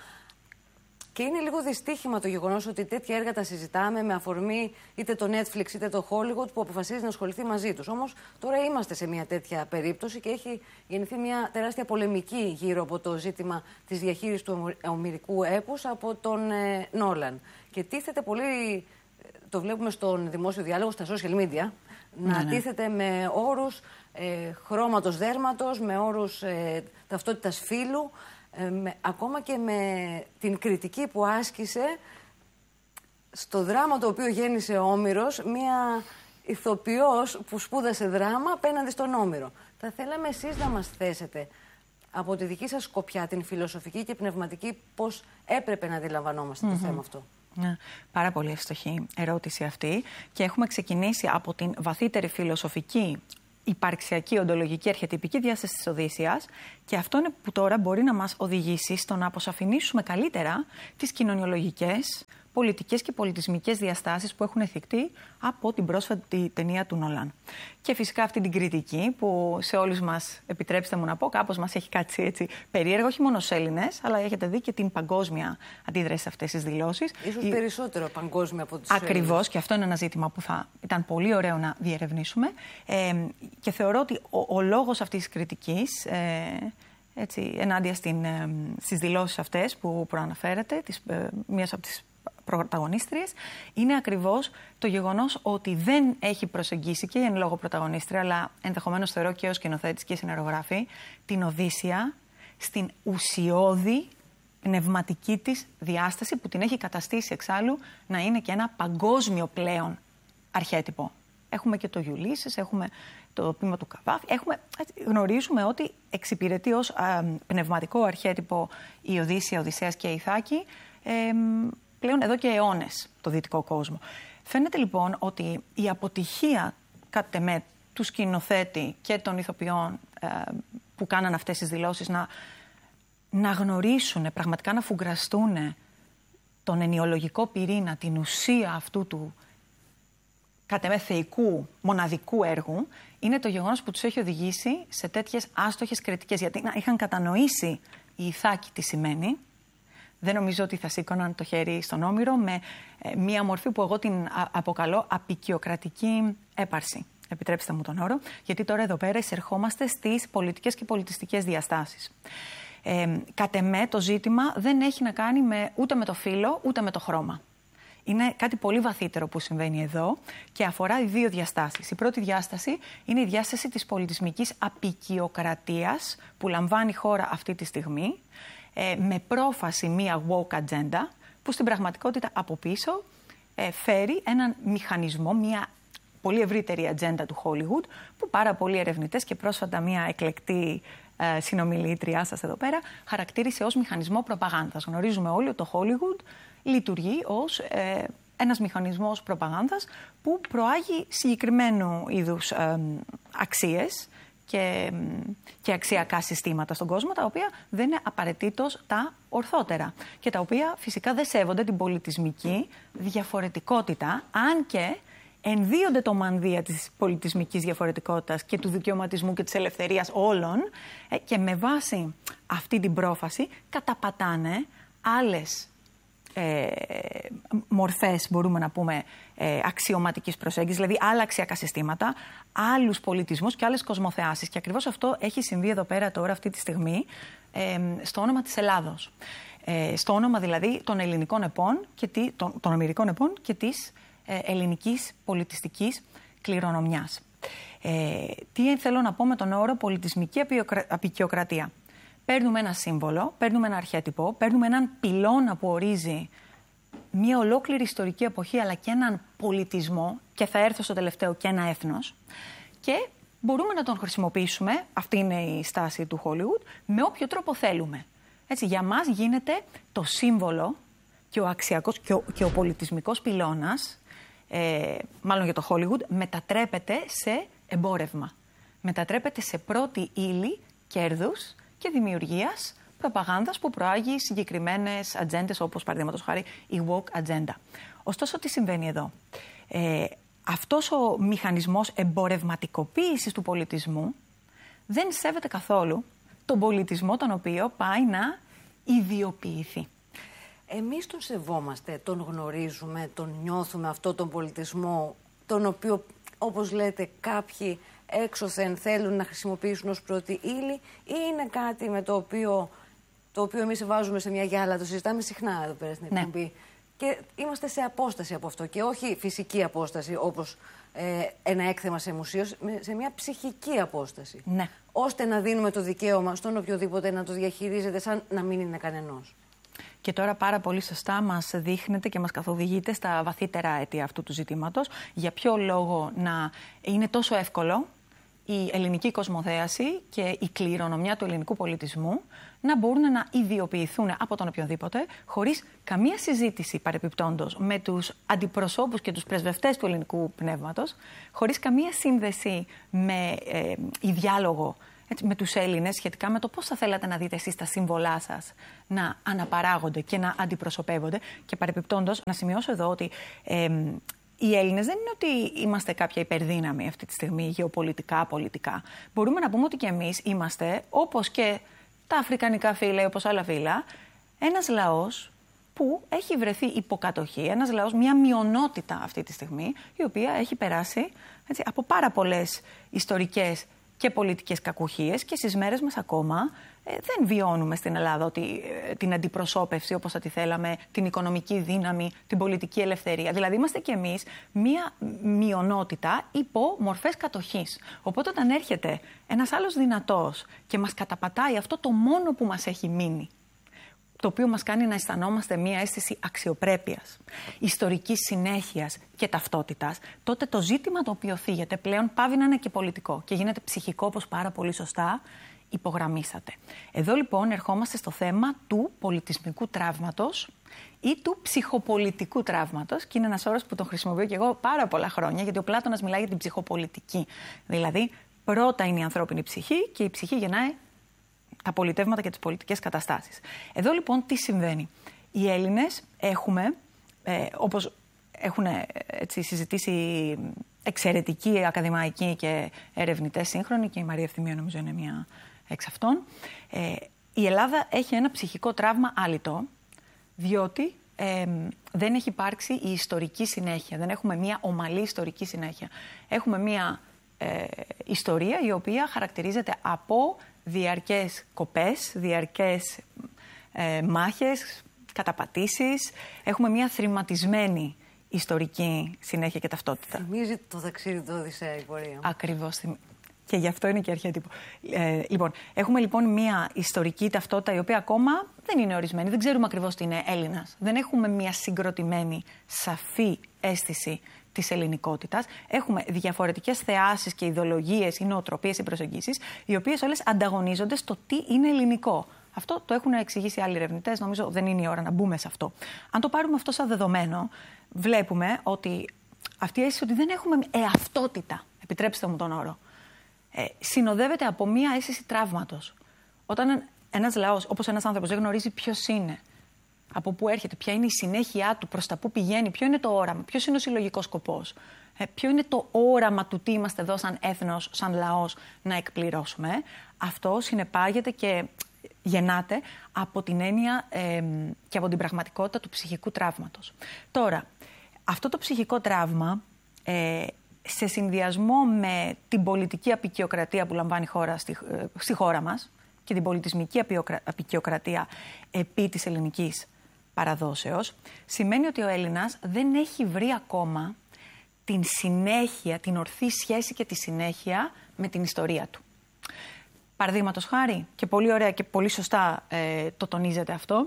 Και είναι λίγο δυστύχημα το γεγονός ότι τέτοια έργα τα συζητάμε με αφορμή είτε το Netflix είτε το Hollywood που αποφασίζει να ασχοληθεί μαζί τους. Όμως τώρα είμαστε σε μια τέτοια περίπτωση και έχει γεννηθεί μια τεράστια πολεμική γύρω από το ζήτημα της διαχείρισης του ομηρικού έπους από τον ε, Νόλαν. Και τίθεται πολύ, το βλέπουμε στον δημόσιο διάλογο, στα social media, ναι, να ναι. τίθεται με όρους ε, χρώματος δέρματος, με όρους ε, ταυτότητας φύλου. Ε, με, ακόμα και με την κριτική που άσκησε στο δράμα το οποίο γέννησε ο Όμηρος, μία ηθοποιός που σπούδασε δράμα απέναντι στον Όμηρο. Θα θέλαμε εσείς να μας θέσετε από τη δική σας σκοπιά, την φιλοσοφική και πνευματική, πώς έπρεπε να αντιλαμβανόμαστε mm-hmm. το θέμα αυτό. Ναι, πάρα πολύ εύστοχη ερώτηση αυτή και έχουμε ξεκινήσει από την βαθύτερη φιλοσοφική, υπαρξιακή, οντολογική, αρχετυπική διάσταση της Οδύσσειας και αυτό είναι που τώρα μπορεί να μας οδηγήσει στο να αποσαφηνίσουμε καλύτερα τις κοινωνιολογικές, πολιτικές και πολιτισμικές διαστάσεις που έχουν θυχτεί από την πρόσφατη ταινία του Νόλαν. Και φυσικά αυτή την κριτική που σε όλους μας, επιτρέψτε μου να πω, κάπως μας έχει κάτσει έτσι περίεργο, όχι μόνο στους Έλληνες, αλλά έχετε δει και την παγκόσμια αντίδραση σε αυτές τις δηλώσεις. Ίσως Η... περισσότερο παγκόσμια από τους Ακριβώς, Έλληνες. και αυτό είναι ένα ζήτημα που θα ήταν πολύ ωραίο να διερευνήσουμε. Ε, και θεωρώ ότι ο, ο λόγος αυτής της κριτικής, ε, έτσι, ενάντια στην, ε, στις δηλώσεις αυτές που προαναφέρετε, της, ε, μίας από τις πρωταγωνίστριες, είναι ακριβώς το γεγονός ότι δεν έχει προσεγγίσει και η εν λόγω πρωταγωνίστρια, αλλά ενδεχομένως θεωρώ και ως σκηνοθέτης και σεναρογράφη, την Οδύσσεια στην ουσιώδη πνευματική της διάσταση που την έχει καταστήσει εξάλλου να είναι και ένα παγκόσμιο πλέον αρχέτυπο. Έχουμε και το Ulysses, έχουμε το ποίημα του Καβάφη, έχουμε, γνωρίζουμε ότι εξυπηρετεί ως α, πνευματικό αρχέτυπο η Οδύσσεια, ο Οδυσσέας και η Ιθάκη ε, πλέον εδώ και αιώνες το δυτικό κόσμο. Φαίνεται λοιπόν ότι η αποτυχία κατ' εμέ του σκηνοθέτη και των ηθοποιών ε, που κάναν αυτές τις δηλώσεις να, να γνωρίσουν, πραγματικά να φουγκραστούν τον ενιολογικό πυρήνα, την ουσία αυτού του κατ' εμέ θεϊκού, μοναδικού έργου, είναι το γεγονός που τους έχει οδηγήσει σε τέτοιες άστοχες κριτικές. Γιατί να είχαν κατανοήσει η Ιθάκη τι σημαίνει, δεν νομίζω ότι θα σήκωναν το χέρι στον Όμηρο με ε, μία μορφή που εγώ την α, αποκαλώ απικιοκρατική έπαρση. Επιτρέψτε μου τον όρο, γιατί τώρα εδώ πέρα εισερχόμαστε στις πολιτικές και πολιτιστικές διαστάσεις. Ε, κατ' εμέ το ζήτημα δεν έχει να κάνει με, ούτε με το φύλο ούτε με το χρώμα. Είναι κάτι πολύ βαθύτερο που συμβαίνει εδώ και αφορά οι δύο διαστάσεις. Η πρώτη διάσταση είναι η διάσταση της πολιτισμικής απικιοκρατίας που λαμβάνει η χώρα αυτή τη στιγμή, ε, με πρόφαση μία woke agenda που στην πραγματικότητα από πίσω ε, φέρει έναν μηχανισμό, μία πολύ ευρύτερη ατζέντα του Hollywood που πάρα πολλοί ερευνητές και πρόσφατα μία εκλεκτή ε, συνομιλήτριά σας εδώ πέρα χαρακτήρισε ως μηχανισμό προπαγάνδας. Γνωρίζουμε όλοι ότι το Hollywood λειτουργεί ως ε, ένας μηχανισμός προπαγάνδας που προάγει συγκεκριμένου είδους ε, αξίες και, και αξιακά συστήματα στον κόσμο, τα οποία δεν είναι απαραίτητος τα ορθότερα και τα οποία φυσικά δεν σέβονται την πολιτισμική διαφορετικότητα, αν και ενδύονται το μανδύα της πολιτισμικής διαφορετικότητας και του δικαιωματισμού και της ελευθερίας όλων ε, και με βάση αυτή την πρόφαση καταπατάνε άλλες ε, μορφές, μπορούμε να πούμε, ε, αξιωματικής προσέγγισης, δηλαδή άλλα αξιακά συστήματα, άλλους πολιτισμούς και άλλες κοσμοθεάσεις. Και ακριβώς αυτό έχει συμβεί εδώ πέρα τώρα αυτή τη στιγμή ε, στο όνομα της Ελλάδος. Ε, στο όνομα δηλαδή των ελληνικών επών και τη, των, των αμερικών επών και της ε, ελληνικής πολιτιστικής κληρονομιάς. Ε, τι θέλω να πω με τον όρο πολιτισμική απικιοκρατία? Παίρνουμε ένα σύμβολο, παίρνουμε ένα αρχέτυπο, παίρνουμε έναν πυλώνα που ορίζει μια ολόκληρη ιστορική εποχή αλλά και έναν πολιτισμό, και θα έρθω στο τελευταίο, και ένα έθνος, και μπορούμε να τον χρησιμοποιήσουμε, αυτή είναι η στάση του Hollywood, με όποιο τρόπο θέλουμε. Έτσι, για μας γίνεται το σύμβολο και ο αξιακός και ο, και ο πολιτισμικός πυλώνας, ε, μάλλον για το Hollywood, μετατρέπεται σε εμπόρευμα. Μετατρέπεται σε πρώτη ύλη κέρδους και δημιουργίας προπαγάνδας που προάγει συγκεκριμένες ατζέντες, όπως παραδείγματος χάρη η woke agenda. Ωστόσο, τι συμβαίνει εδώ? Ε, αυτός ο μηχανισμός εμπορευματικοποίησης του πολιτισμού δεν σέβεται καθόλου τον πολιτισμό τον οποίο πάει να ιδιοποιηθεί. Εμείς τον σεβόμαστε, τον γνωρίζουμε, τον νιώθουμε αυτό τον πολιτισμό, τον οποίο, όπως λέτε, κάποιοι έξωθεν θέλουν να χρησιμοποιήσουν ως πρώτη ύλη, ή είναι κάτι με το οποίο, το οποίο εμείς βάζουμε σε μια γυάλα, το συζητάμε συχνά εδώ πέρα στην εκπομπή, ναι, και είμαστε σε απόσταση από αυτό, και όχι φυσική απόσταση όπως ε, ένα έκθεμα σε μουσείο, σε μια ψυχική απόσταση, ναι, ώστε να δίνουμε το δικαίωμα στον οποιοδήποτε να το διαχειρίζεται σαν να μην είναι κανενός. Και τώρα πάρα πολύ σωστά μας δείχνετε και μας καθοδηγείτε στα βαθύτερα αίτια αυτού του ζητήματος. Για ποιο λόγο να είναι τόσο εύκολο η ελληνική κοσμοθέαση και η κληρονομιά του ελληνικού πολιτισμού να μπορούν να ιδιοποιηθούν από τον οποιονδήποτε, χωρίς καμία συζήτηση παρεπιπτόντος με τους αντιπροσώπους και τους πρεσβευτές του ελληνικού πνεύματος, χωρίς καμία σύνδεση με ε, ή διάλογο έτσι, με τους Έλληνες σχετικά με το πώς θα θέλατε να δείτε εσείς τα σύμβολά σας να αναπαράγονται και να αντιπροσωπεύονται. Και παρεπιπτόντος, να σημειώσω εδώ ότι ε, οι Έλληνες δεν είναι ότι είμαστε κάποια υπερδύναμη αυτή τη στιγμή γεωπολιτικά, πολιτικά. Μπορούμε να πούμε ότι και εμείς είμαστε, όπως και τα αφρικανικά φύλλα ή όπως άλλα φύλλα, ένας λαός που έχει βρεθεί υποκατοχή, ένας λαός, μια μειονότητα αυτή τη στιγμή, η οποία έχει περάσει έτσι, από πάρα πολλές ιστορικές και πολιτικές κακουχίες και στις μέρες μας ακόμα ε, δεν βιώνουμε στην Ελλάδα ότι, ε, την αντιπροσώπευση όπως θα τη θέλαμε, την οικονομική δύναμη, την πολιτική ελευθερία. Δηλαδή είμαστε κι εμείς μία μειονότητα υπό μορφές κατοχής. Οπότε όταν έρχεται ένας άλλος δυνατός και μας καταπατάει αυτό το μόνο που μας έχει μείνει, το οποίο μας κάνει να αισθανόμαστε μία αίσθηση αξιοπρέπειας, ιστορικής συνέχειας και ταυτότητας, τότε το ζήτημα το οποίο θίγεται πλέον πάβει να είναι και πολιτικό και γίνεται ψυχικό, όπως πάρα πολύ σωστά υπογραμμίσατε. Εδώ λοιπόν ερχόμαστε στο θέμα του πολιτισμικού τραύματος ή του ψυχοπολιτικού τραύματος, και είναι ένας όρος που τον χρησιμοποιώ και εγώ πάρα πολλά χρόνια, γιατί ο Πλάτωνας μιλάει για την ψυχοπολιτική. Δηλαδή, πρώτα είναι η ανθρώπινη ψυχή και η ψυχή γεννάει τα πολιτεύματα και τις πολιτικές καταστάσεις. Εδώ λοιπόν τι συμβαίνει. Οι Έλληνες έχουμε, ε, όπως έχουν έτσι, συζητήσει εξαιρετικοί ακαδημαϊκοί και ερευνητές σύγχρονοι, και η Μαρία Ευθυμίου νομίζω είναι μία εξ αυτών, ε, η Ελλάδα έχει ένα ψυχικό τραύμα άλυτο, διότι ε, δεν έχει υπάρξει η ιστορική συνέχεια. Δεν έχουμε μία ομαλή ιστορική συνέχεια. Έχουμε μία ε, ιστορία η οποία χαρακτηρίζεται από διαρκές κοπές, διαρκές ε, μάχες, καταπατήσεις. Έχουμε μια θρηματισμένη ιστορική συνέχεια και ταυτότητα. Θυμίζει το ταξίδι του Οδυσσέα η πορεία. Ακριβώς. Και γι' αυτό είναι και αρχέτυπο. Ε, λοιπόν, έχουμε λοιπόν μια ιστορική ταυτότητα η οποία ακόμα δεν είναι ορισμένη. Δεν ξέρουμε ακριβώς τι είναι Έλληνας. Δεν έχουμε μια συγκροτημένη, σαφή αίσθηση της ελληνικότητας. Έχουμε διαφορετικές θεάσεις και ιδεολογίες ή νοοτροπίες ή προσεγγίσεις, οι οποίες όλες ανταγωνίζονται στο τι είναι ελληνικό. Αυτό το έχουν εξηγήσει άλλοι ερευνητές, νομίζω δεν είναι η ώρα να μπούμε σε αυτό. Αν το πάρουμε αυτό σαν δεδομένο, βλέπουμε ότι αυτή η αίσθηση ότι δεν έχουμε εαυτότητα, επιτρέψτε μου τον όρο, ε, συνοδεύεται από μία αίσθηση τραύματος. Όταν ένας λαός, όπως ένας άνθρωπος, δεν γνωρίζει ποιος είναι, από πού έρχεται, ποια είναι η συνέχεια του, προς τα πού πηγαίνει, ποιο είναι το όραμα, ποιος είναι ο συλλογικός σκοπός, ε, ποιο είναι το όραμα του τι είμαστε εδώ σαν έθνος, σαν λαός να εκπληρώσουμε, αυτό συνεπάγεται και γεννάται από την έννοια ε, και από την πραγματικότητα του ψυχικού τραύματος. Τώρα, αυτό το ψυχικό τραύμα, ε, σε συνδυασμό με την πολιτική αποικιοκρατία που λαμβάνει η χώρα στη, ε, στη χώρα μας και την πολιτισμική αποικιοκρατία επί της ελληνικής παραδόσεως, σημαίνει ότι ο Έλληνας δεν έχει βρει ακόμα την συνέχεια, την ορθή σχέση και τη συνέχεια με την ιστορία του. Παραδείγματος χάρη, και πολύ ωραία και πολύ σωστά ε, το τονίζετε αυτό,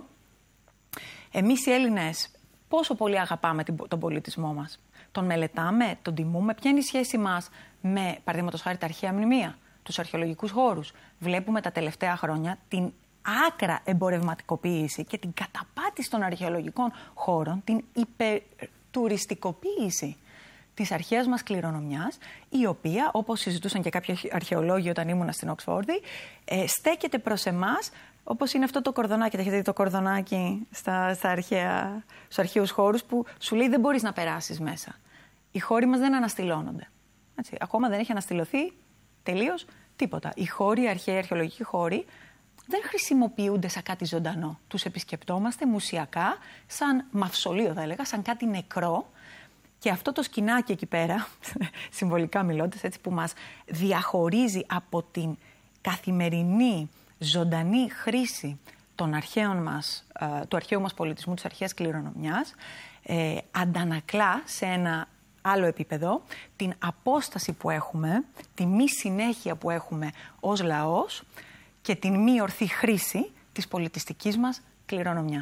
εμείς οι Έλληνες πόσο πολύ αγαπάμε τον πολιτισμό μας. Τον μελετάμε, τον τιμούμε. Ποια είναι η σχέση μας με, παραδείγματος χάρη, τα αρχαία μνημεία, τους αρχαιολογικούς χώρους. Βλέπουμε τα τελευταία χρόνια την άκρα εμπορευματικοποίηση και την καταπάτηση των αρχαιολογικών χώρων, την υπερτουριστικοποίηση της αρχαίας μας κληρονομιάς, η οποία, όπως συζητούσαν και κάποιοι αρχαιολόγοι όταν ήμουνα στην Οξφόρδη, ε, στέκεται προς εμάς, όπως είναι αυτό το κορδονάκι. Έχετε δει το κορδονάκι στα, στα αρχαία, στους αρχαίους χώρους που σου λέει δεν μπορείς να περάσεις μέσα. Οι χώροι μας δεν αναστηλώνονται. Έτσι, ακόμα δεν έχει αναστηλωθεί τελείως τίποτα. Οι χώροι, οι αρχαίοι αρχαιολογικοί χώροι, δεν χρησιμοποιούνται σαν κάτι ζωντανό. Τους επισκεπτόμαστε μουσιακά, σαν μαυσολείο θα έλεγα, σαν κάτι νεκρό. Και αυτό το σκηνάκι εκεί πέρα, συμβολικά μιλώντας, έτσι, που μας διαχωρίζει από την καθημερινή ζωντανή χρήση των αρχαίων μας, του αρχαίου μας πολιτισμού, της αρχαίας κληρονομιάς, ε, αντανακλά σε ένα άλλο επίπεδο την απόσταση που έχουμε, τη μη συνέχεια που έχουμε ως λαός και την μη ορθή χρήση της πολιτιστικής μας κληρονομιάς.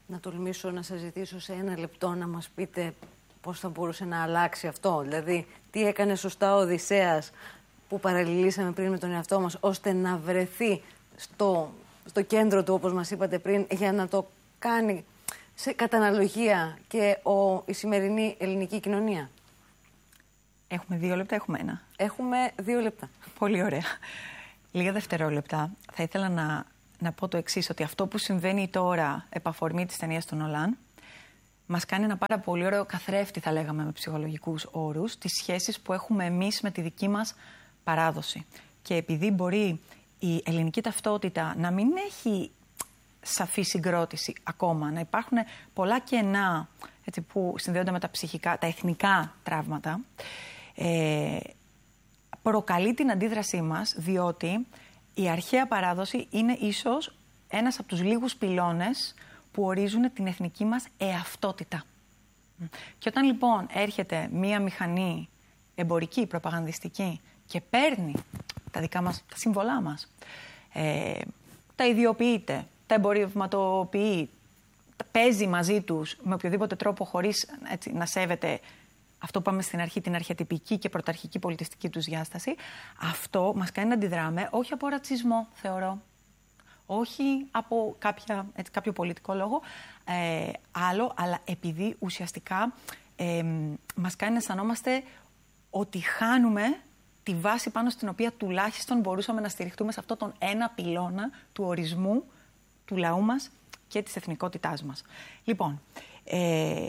να τολμήσω να σας ζητήσω σε ένα λεπτό να μας πείτε πώς θα μπορούσε να αλλάξει αυτό. Δηλαδή, τι έκανε σωστά ο Οδυσσέας που παραλληλήσαμε πριν με τον εαυτό μας, ώστε να βρεθεί στο, στο κέντρο του, όπως μας είπατε πριν, για να το κάνει σε καταναλογία και ο, η σημερινή ελληνική κοινωνία. Έχουμε δύο λεπτά, έχουμε ένα. Έχουμε δύο λεπτά. Πολύ ωραία. Λίγα δευτερόλεπτα. Θα ήθελα να, να πω το εξής, ότι αυτό που συμβαίνει τώρα επ' αφορμή της ταινίας του Νολάν μας κάνει ένα πάρα πολύ ωραίο καθρέφτη, θα λέγαμε με ψυχολογικούς όρους, τις σχέσεις που έχουμε εμείς με τη δική μας παράδοση. Και επειδή μπορεί η ελληνική ταυτότητα να μην έχει σαφή συγκρότηση ακόμα, να υπάρχουν πολλά κενά, έτσι, που συνδέονται με τα ψυχικά, τα εθνικά τραύματα, ε, προκαλεί την αντίδρασή μας, διότι η αρχαία παράδοση είναι ίσως ένας από τους λίγους πυλώνες που ορίζουν την εθνική μας εαυτότητα. Και όταν λοιπόν έρχεται μία μηχανή εμπορική, προπαγανδιστική και παίρνει τα δικά μας, τα σύμβολά μας, ε, τα ιδιοποιείται, τα εμπορευματοποιεί, παίζει μαζί τους με οποιοδήποτε τρόπο χωρίς, έτσι, να σέβεται αυτό που πάμε στην αρχή, την αρχιετυπική και πρωταρχική πολιτιστική τους διάσταση, αυτό μας κάνει να αντιδράμε όχι από ρατσισμό, θεωρώ, όχι από κάποια, έτσι, κάποιο πολιτικό λόγο, ε, άλλο, αλλά επειδή ουσιαστικά ε, μας κάνει να αισθανόμαστε ότι χάνουμε τη βάση πάνω στην οποία τουλάχιστον μπορούσαμε να στηριχτούμε σε αυτόν τον ένα πυλώνα του ορισμού του λαού μας και της εθνικότητάς μας. Λοιπόν, ε,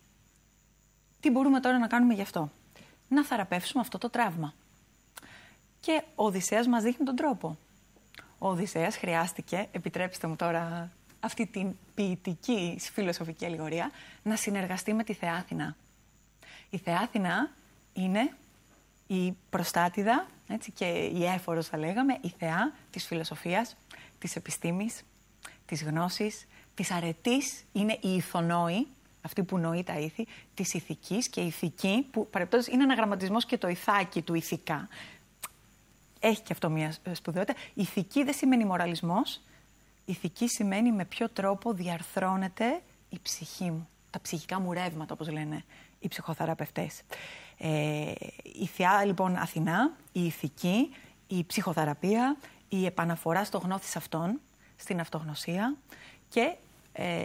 τι μπορούμε τώρα να κάνουμε γι' αυτό? Να θεραπεύσουμε αυτό το τραύμα. Και ο Οδυσσέας μας δείχνει τον τρόπο. Ο Οδυσσέας χρειάστηκε, επιτρέψτε μου τώρα αυτή την ποιητική φιλοσοφική αλληγορία, να συνεργαστεί με τη Θεά Αθηνά. Η Θεά Αθηνά είναι η προστάτηδα, έτσι, και η έφορος, θα λέγαμε, η θεά της φιλοσοφίας, της επιστήμης, της γνώσης, της αρετής, είναι η ηθονόη, αυτή που νοεί τα ήθη, της ηθικής, και η ηθική, που παρεπτόντως είναι ένα γραμματισμός και το ηθάκι του ηθικά. Έχει και αυτό μια σπουδαιότητα. Ηθική δεν σημαίνει μοραλισμός. Ηθική σημαίνει με ποιο τρόπο διαρθρώνεται η ψυχή μου. Τα ψυχικά μου ρεύματα, όπως λένε οι ψυχοθεραπευτές. Ε, η θεά λοιπόν Αθηνά, η ηθική, η ψυχοθεραπεία, η επαναφορά στο γνώθις αυτών, στην αυτογνωσία και ε,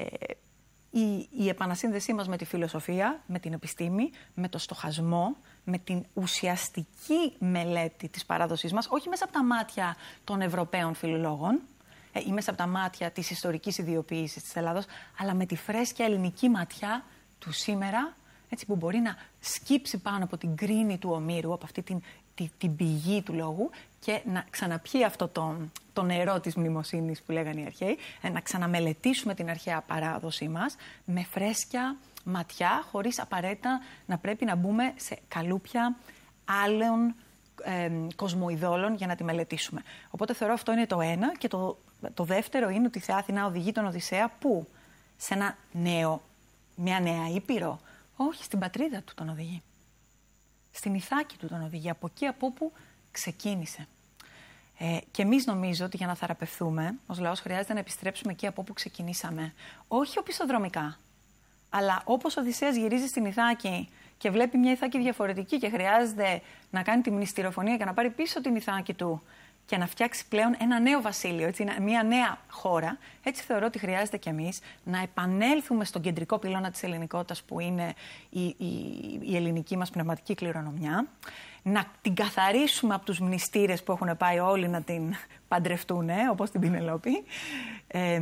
η, η επανασύνδεσή μας με τη φιλοσοφία, με την επιστήμη, με το στοχασμό, με την ουσιαστική μελέτη της παράδοσής μας, όχι μέσα από τα μάτια των Ευρωπαίων φιλολόγων ε, ή μέσα από τα μάτια της ιστορικής ιδιοποίησης της Ελλάδος, αλλά με τη φρέσκια ελληνική ματιά του σήμερα, έτσι, που μπορεί να σκύψει πάνω από την κρίνη του ομήρου, από αυτή την, την, την πηγή του λόγου, και να ξαναπιεί αυτό το, το νερό της μνημοσύνης που λέγανε οι αρχαίοι, να ξαναμελετήσουμε την αρχαία παράδοσή μας με φρέσκια ματιά, χωρίς απαραίτητα να πρέπει να μπούμε σε καλούπια άλλων ε, κοσμοειδόλων για να τη μελετήσουμε. Οπότε θεωρώ αυτό είναι το ένα. Και το, το δεύτερο είναι ότι η Θεά Αθηνά οδηγεί τον Οδυσσέα πού? Σε ένα νέο, μια νέα ήπειρο. Όχι, στην πατρίδα του τον οδηγεί. Στην Ιθάκη του τον οδηγεί. Από εκεί από όπου ξεκίνησε. Ε, και εμείς νομίζω ότι για να θεραπευθούμε ως λαός χρειάζεται να επιστρέψουμε εκεί από όπου ξεκινήσαμε. Όχι οπισθοδρομικά. Αλλά όπως ο Οδυσσέας γυρίζει στην Ιθάκη και βλέπει μια Ιθάκη διαφορετική και χρειάζεται να κάνει τη μνηστηροφωνία και να πάρει πίσω την Ιθάκη του και να φτιάξει πλέον ένα νέο βασίλειο, έτσι, μια νέα χώρα, έτσι θεωρώ ότι χρειάζεται κι εμείς να επανέλθουμε στον κεντρικό πυλώνα της ελληνικότητας που είναι η, η, η ελληνική μας πνευματική κληρονομιά, να την καθαρίσουμε από τους μνηστήρες που έχουν πάει όλοι να την παντρευτούν, όπως την Πινελόπη, ε,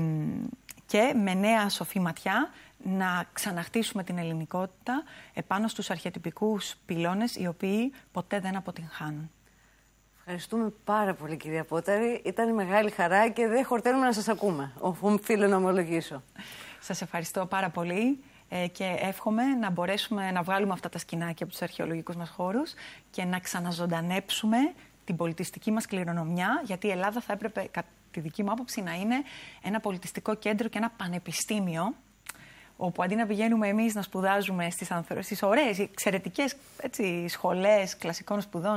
και με νέα σοφή ματιά να ξαναχτίσουμε την ελληνικότητα επάνω στους αρχιετυπικούς πυλώνες οι οποίοι ποτέ δεν αποτυγχάνουν. Ευχαριστούμε πάρα πολύ, κυρία Πόταρη. Ήταν μεγάλη χαρά και δεν χορταίνουμε να σας ακούμε. Οφείλω να ομολογήσω. Σας ευχαριστώ πάρα πολύ ε, και εύχομαι να μπορέσουμε να βγάλουμε αυτά τα σκηνάκια από τους αρχαιολογικούς μας χώρους και να ξαναζωντανέψουμε την πολιτιστική μας κληρονομιά, γιατί η Ελλάδα θα έπρεπε, κατά τη δική μου άποψη, να είναι ένα πολιτιστικό κέντρο και ένα πανεπιστήμιο, όπου αντί να πηγαίνουμε εμείς να σπουδάζουμε στις, ανθρο... στις ωραίες, εξαιρετικές, έτσι, σχολές κλασικών σπουδών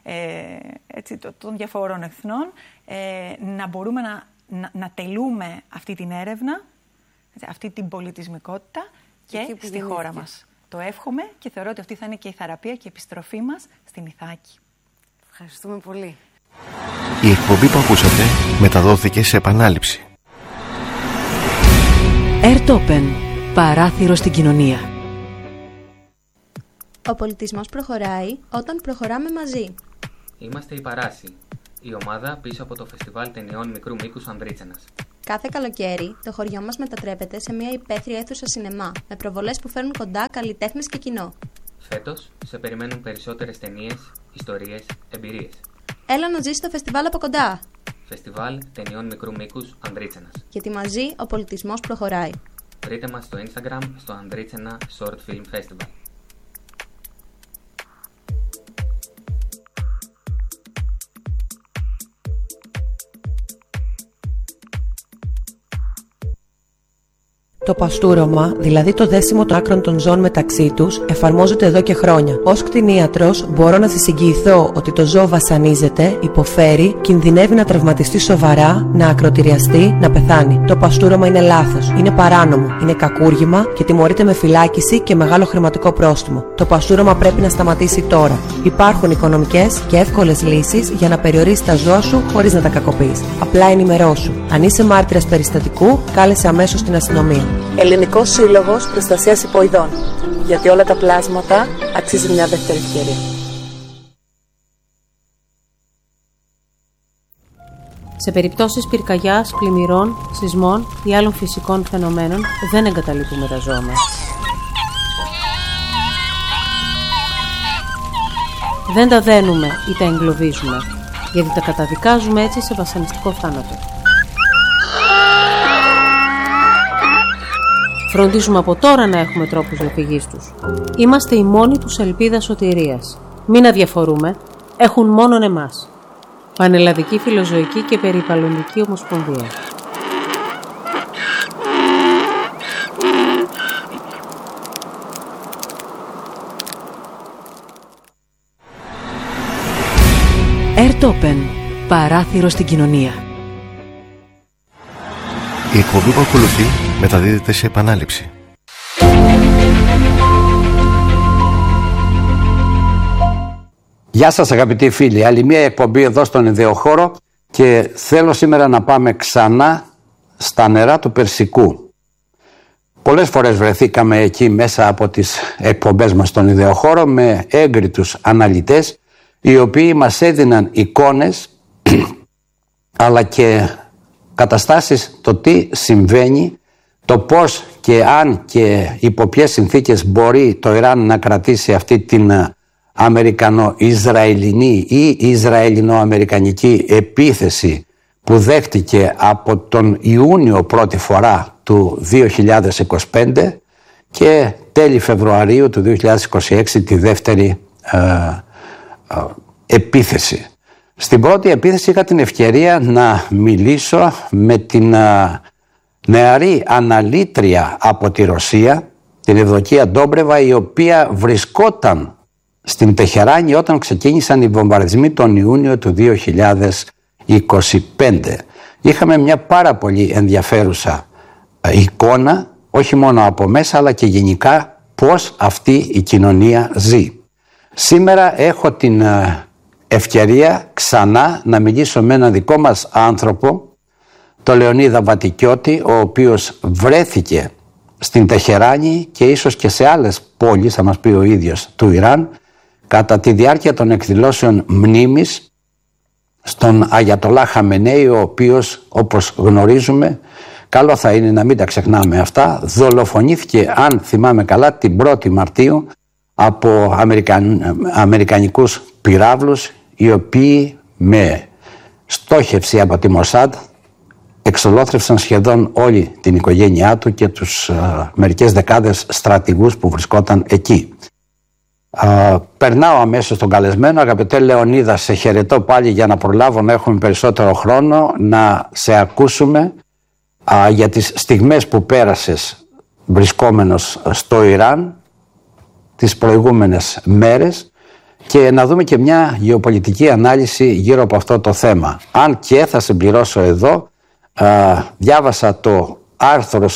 ε, έτσι, των διαφορών εθνών, ε, να μπορούμε να, να, να τελούμε αυτή την έρευνα αυτή την πολιτισμικότητα και στη χώρα μας. Το εύχομαι και θεωρώ ότι αυτή θα είναι και η θεραπεία και η επιστροφή μας στην Ιθάκη. Ευχαριστούμε πολύ. Η εκπομπή που ακούσατε μεταδόθηκε σε επανάληψη. Airtopen. Παράθυρο στην κοινωνία. Ο πολιτισμός προχωράει όταν προχωράμε μαζί. Είμαστε η Παράση, η ομάδα πίσω από το Φεστιβάλ Ταινιών Μικρού Μήκους Ανδρίτσενας. Κάθε καλοκαίρι το χωριό μας μετατρέπεται σε μια υπαίθρια αίθουσα σινεμά, με προβολές που φέρνουν κοντά καλλιτέχνες και κοινό. Φέτος σε περιμένουν περισσότερες ταινίες, ιστορίες, εμπειρίες. Έλα να ζήσεις το φεστιβάλ από κοντά. Φεστιβάλ Ταινιών Μικρού Μήκους Ανδρίτσενας. Γιατί μαζί ο πολιτισμός προχωράει. Βρείτε μας στο Instagram στο Ανδρίτσενα Short Film Festival. Το παστούρωμα, δηλαδή το δέσιμο των άκρων των ζώων μεταξύ τους, εφαρμόζεται εδώ και χρόνια. Ως κτηνίατρος, μπορώ να σας εγγυηθώ ότι το ζώο βασανίζεται, υποφέρει, κινδυνεύει να τραυματιστεί σοβαρά, να ακροτηριαστεί, να πεθάνει. Το παστούρωμα είναι λάθος, είναι παράνομο, είναι κακούργημα και τιμωρείται με φυλάκιση και μεγάλο χρηματικό πρόστιμο. Το παστούρωμα πρέπει να σταματήσει τώρα. Υπάρχουν οικονομικές και εύκολες λύσεις για να περιορίσεις τα ζώα σου χωρίς να τα κακοποιείς. Απλά ενημερώσου. Αν είσαι μάρτυρας περιστατικού, κάλεσε αμέσως την αστυνομία. Ελληνικός Σύλλογος Προστασίας Υποειδών. Γιατί όλα τα πλάσματα αξίζει μια δεύτερη ευκαιρία. Σε περιπτώσεις πυρκαγιάς, πλημμυρών, σεισμών ή άλλων φυσικών φαινομένων δεν εγκαταλείπουμε τα ζώα μας. Δεν τα δένουμε ή τα εγκλωβίζουμε, γιατί τα καταδικάζουμε έτσι σε βασανιστικό θάνατο. Φροντίζουμε από τώρα να έχουμε τρόπους διαφυγής τους. Είμαστε η μόνη τους ελπίδα σωτηρίας. Μην αδιαφορούμε, έχουν μόνον εμάς. Πανελλαδική Φιλοζωική και Περιβαλλοντική Ομοσπονδία. Airtopen. Παράθυρο στην κοινωνία. Η εκπομπή που ακολουθεί μεταδίδεται σε επανάληψη. Γεια σας αγαπητοί φίλοι, άλλη μια εκπομπή εδώ στον ιδεοχώρο και θέλω σήμερα να πάμε ξανά στα νερά του Περσικού. Πολλές φορές βρεθήκαμε εκεί μέσα από τις εκπομπές μας στον ιδεοχώρο με έγκριτους αναλυτές οι οποίοι μας έδιναν εικόνες αλλά και καταστάσεις, το τι συμβαίνει, το πώς και αν και υπό ποιες συνθήκες μπορεί το Ιράν να κρατήσει αυτή την Αμερικανο-Ισραηλινή ή Ισραηλινο-Αμερικανική επίθεση που δέχτηκε από τον Ιούνιο πρώτη φορά του δύο χιλιάδες είκοσι πέντε και τέλη Φεβρουαρίου του δύο χιλιάδες είκοσι έξι τη δεύτερη ε, ε, επίθεση. Στην πρώτη επίθεση είχα την ευκαιρία να μιλήσω με την α, νεαρή αναλήτρια από τη Ρωσία, την Ευδοκία Ντόμπρεβα, η οποία βρισκόταν στην Τεχεράνη όταν ξεκίνησαν οι βομβαρδισμοί τον Ιούνιο του δύο χιλιάδες είκοσι πέντε. Είχαμε μια πάρα πολύ ενδιαφέρουσα εικόνα, όχι μόνο από μέσα αλλά και γενικά πώς αυτή η κοινωνία ζει. Σήμερα έχω την ευκαιρία ξανά να μιλήσω με έναν δικό μας άνθρωπο, το Λεωνίδα Βατικιώτη, ο οποίος βρέθηκε στην Τεχεράνη και ίσως και σε άλλες πόλεις, θα μας πει ο ίδιος, του Ιράν, κατά τη διάρκεια των εκδηλώσεων μνήμης στον Αγιατολά Χαμενέη, ο οποίος, όπως γνωρίζουμε, καλό θα είναι να μην τα ξεχνάμε αυτά, δολοφονήθηκε, αν θυμάμαι καλά, την πρώτη Μαρτίου από Αμερικαν... αμερικανικούς πυράβλους, οι οποίοι με στόχευση από τη Μοσάντ εξολόθρευσαν σχεδόν όλη την οικογένειά του και τους α, μερικές δεκάδες στρατηγούς που βρισκόταν εκεί. Α, περνάω αμέσως στον καλεσμένο. Αγαπητέ Λεωνίδα, σε χαιρετώ πάλι για να προλάβω να έχουμε περισσότερο χρόνο να σε ακούσουμε α, για τις στιγμές που πέρασες βρισκόμενος στο Ιράν τις προηγούμενες μέρες και να δούμε και μια γεωπολιτική ανάλυση γύρω από αυτό το θέμα. Αν και θα συμπληρώσω εδώ, α, διάβασα το άρθρο σου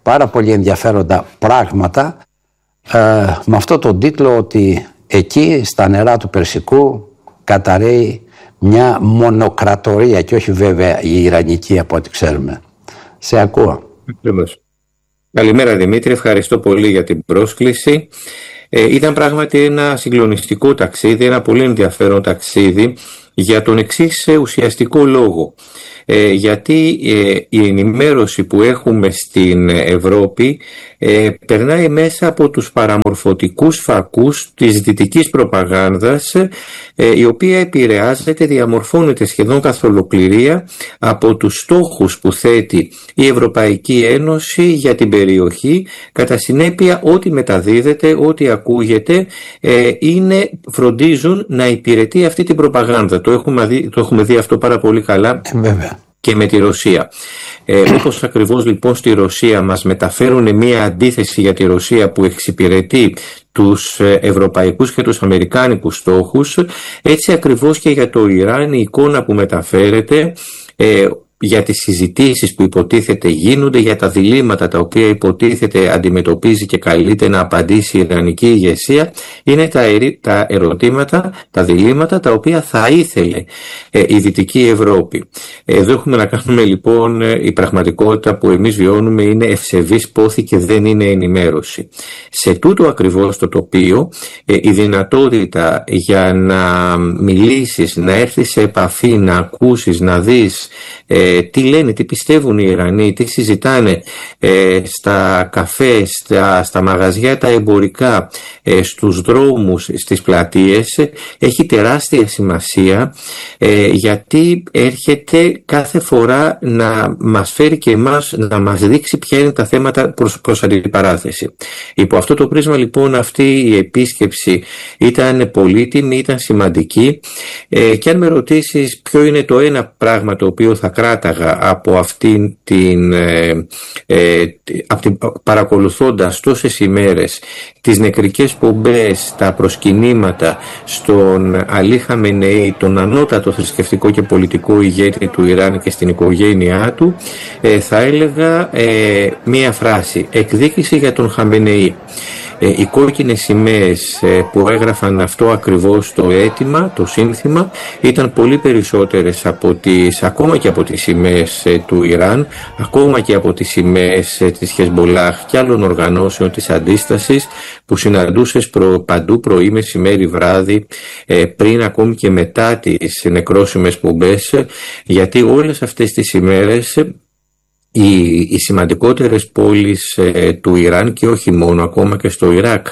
πάρα πολύ ενδιαφέροντα πράγματα ε, με αυτό τον τίτλο ότι εκεί στα νερά του Περσικού καταραίει μια μονοκρατορία και όχι βέβαια η Ιρανική από ό,τι ξέρουμε. Σε ακούω. Ακριβώς. Καλημέρα Δημήτρη, ευχαριστώ πολύ για την πρόσκληση. Ε, ήταν πράγματι ένα συγκλονιστικό ταξίδι, ένα πολύ ενδιαφέρον ταξίδι για τον εξής ουσιαστικό λόγο. Ε, γιατί ε, η ενημέρωση που έχουμε στην Ευρώπη ε, περνάει μέσα από τους παραμορφωτικούς φακούς της δυτικής προπαγάνδας, ε, η οποία επηρεάζεται, διαμορφώνεται σχεδόν καθ' ολοκληρία από τους στόχους που θέτει η Ευρωπαϊκή Ένωση για την περιοχή. Κατά συνέπεια, ό,τι μεταδίδεται, ό,τι ακούγεται, ε, είναι, φροντίζουν να υπηρετεί αυτή την προπαγάνδα. Το έχουμε δει, το έχουμε δει αυτό πάρα πολύ καλά. Βέβαια. Και με τη Ρωσία. Ε, όπως ακριβώς λοιπόν στη Ρωσία μας μεταφέρουν μια αντίθεση για τη Ρωσία που εξυπηρετεί τους ευρωπαϊκούς και τους αμερικάνικους στόχους, έτσι ακριβώς και για το Ιράν η εικόνα που μεταφέρεται ε, για τις συζητήσεις που υποτίθεται γίνονται, για τα διλήμματα τα οποία υποτίθεται αντιμετωπίζει και καλείται να απαντήσει η Ιρανική ηγεσία, είναι τα, ερη, τα ερωτήματα, τα διλήμματα τα οποία θα ήθελε ε, η Δυτική Ευρώπη. Εδώ έχουμε να κάνουμε λοιπόν η πραγματικότητα που εμείς βιώνουμε είναι ευσεβής πόθη και δεν είναι ενημέρωση. Σε τούτο ακριβώς το τοπίο ε, η δυνατότητα για να μιλήσεις, να έρθεις σε επαφή, να ακούσεις, να δεις ε, τι λένε, τι πιστεύουν οι Ιρανοί, τι συζητάνε ε, στα καφέ, στα, στα μαγαζιά τα εμπορικά, ε, στους δρόμους, στις πλατείες, ε, έχει τεράστια σημασία ε, γιατί έρχεται κάθε φορά να μας φέρει και εμάς, να μας δείξει ποια είναι τα θέματα προς, προς αντιπαράθεση. Υπό αυτό το πρίσμα λοιπόν αυτή η επίσκεψη ήταν πολύτιμη, ήταν σημαντική ε, και αν με ρωτήσεις ποιο είναι το ένα πράγμα το οποίο θα κράταγα από αυτήν την, ε, ε, από την παρακολουθώντας τόσες ημέρες τις νεκρικές πομπές, τα προσκυνήματα στον Αλή Χαμενεή, τον ανώτατο θρησκευτικό και πολιτικό ηγέτη του Ιράν και στην οικογένειά του, ε, θα έλεγα ε, μία φράση: εκδίκηση για τον Χαμενεή. Οι κόκκινες σημαίες που έγραφαν αυτό ακριβώς το αίτημα, το σύνθημα, ήταν πολύ περισσότερες από τις, ακόμα και από τις σημαίες του Ιράν, ακόμα και από τις σημαίες της Χεσμπολάχ και άλλων οργανώσεων της αντίστασης που συναντούσες προ, παντού πρωί, μεσημέρι, βράδυ, πριν ακόμη και μετά τις νεκρόσιμες πομπές, γιατί όλες αυτές τις ημέρες Οι, οι σημαντικότερες πόλεις ε, του Ιράν και όχι μόνο, ακόμα και στο Ιράκ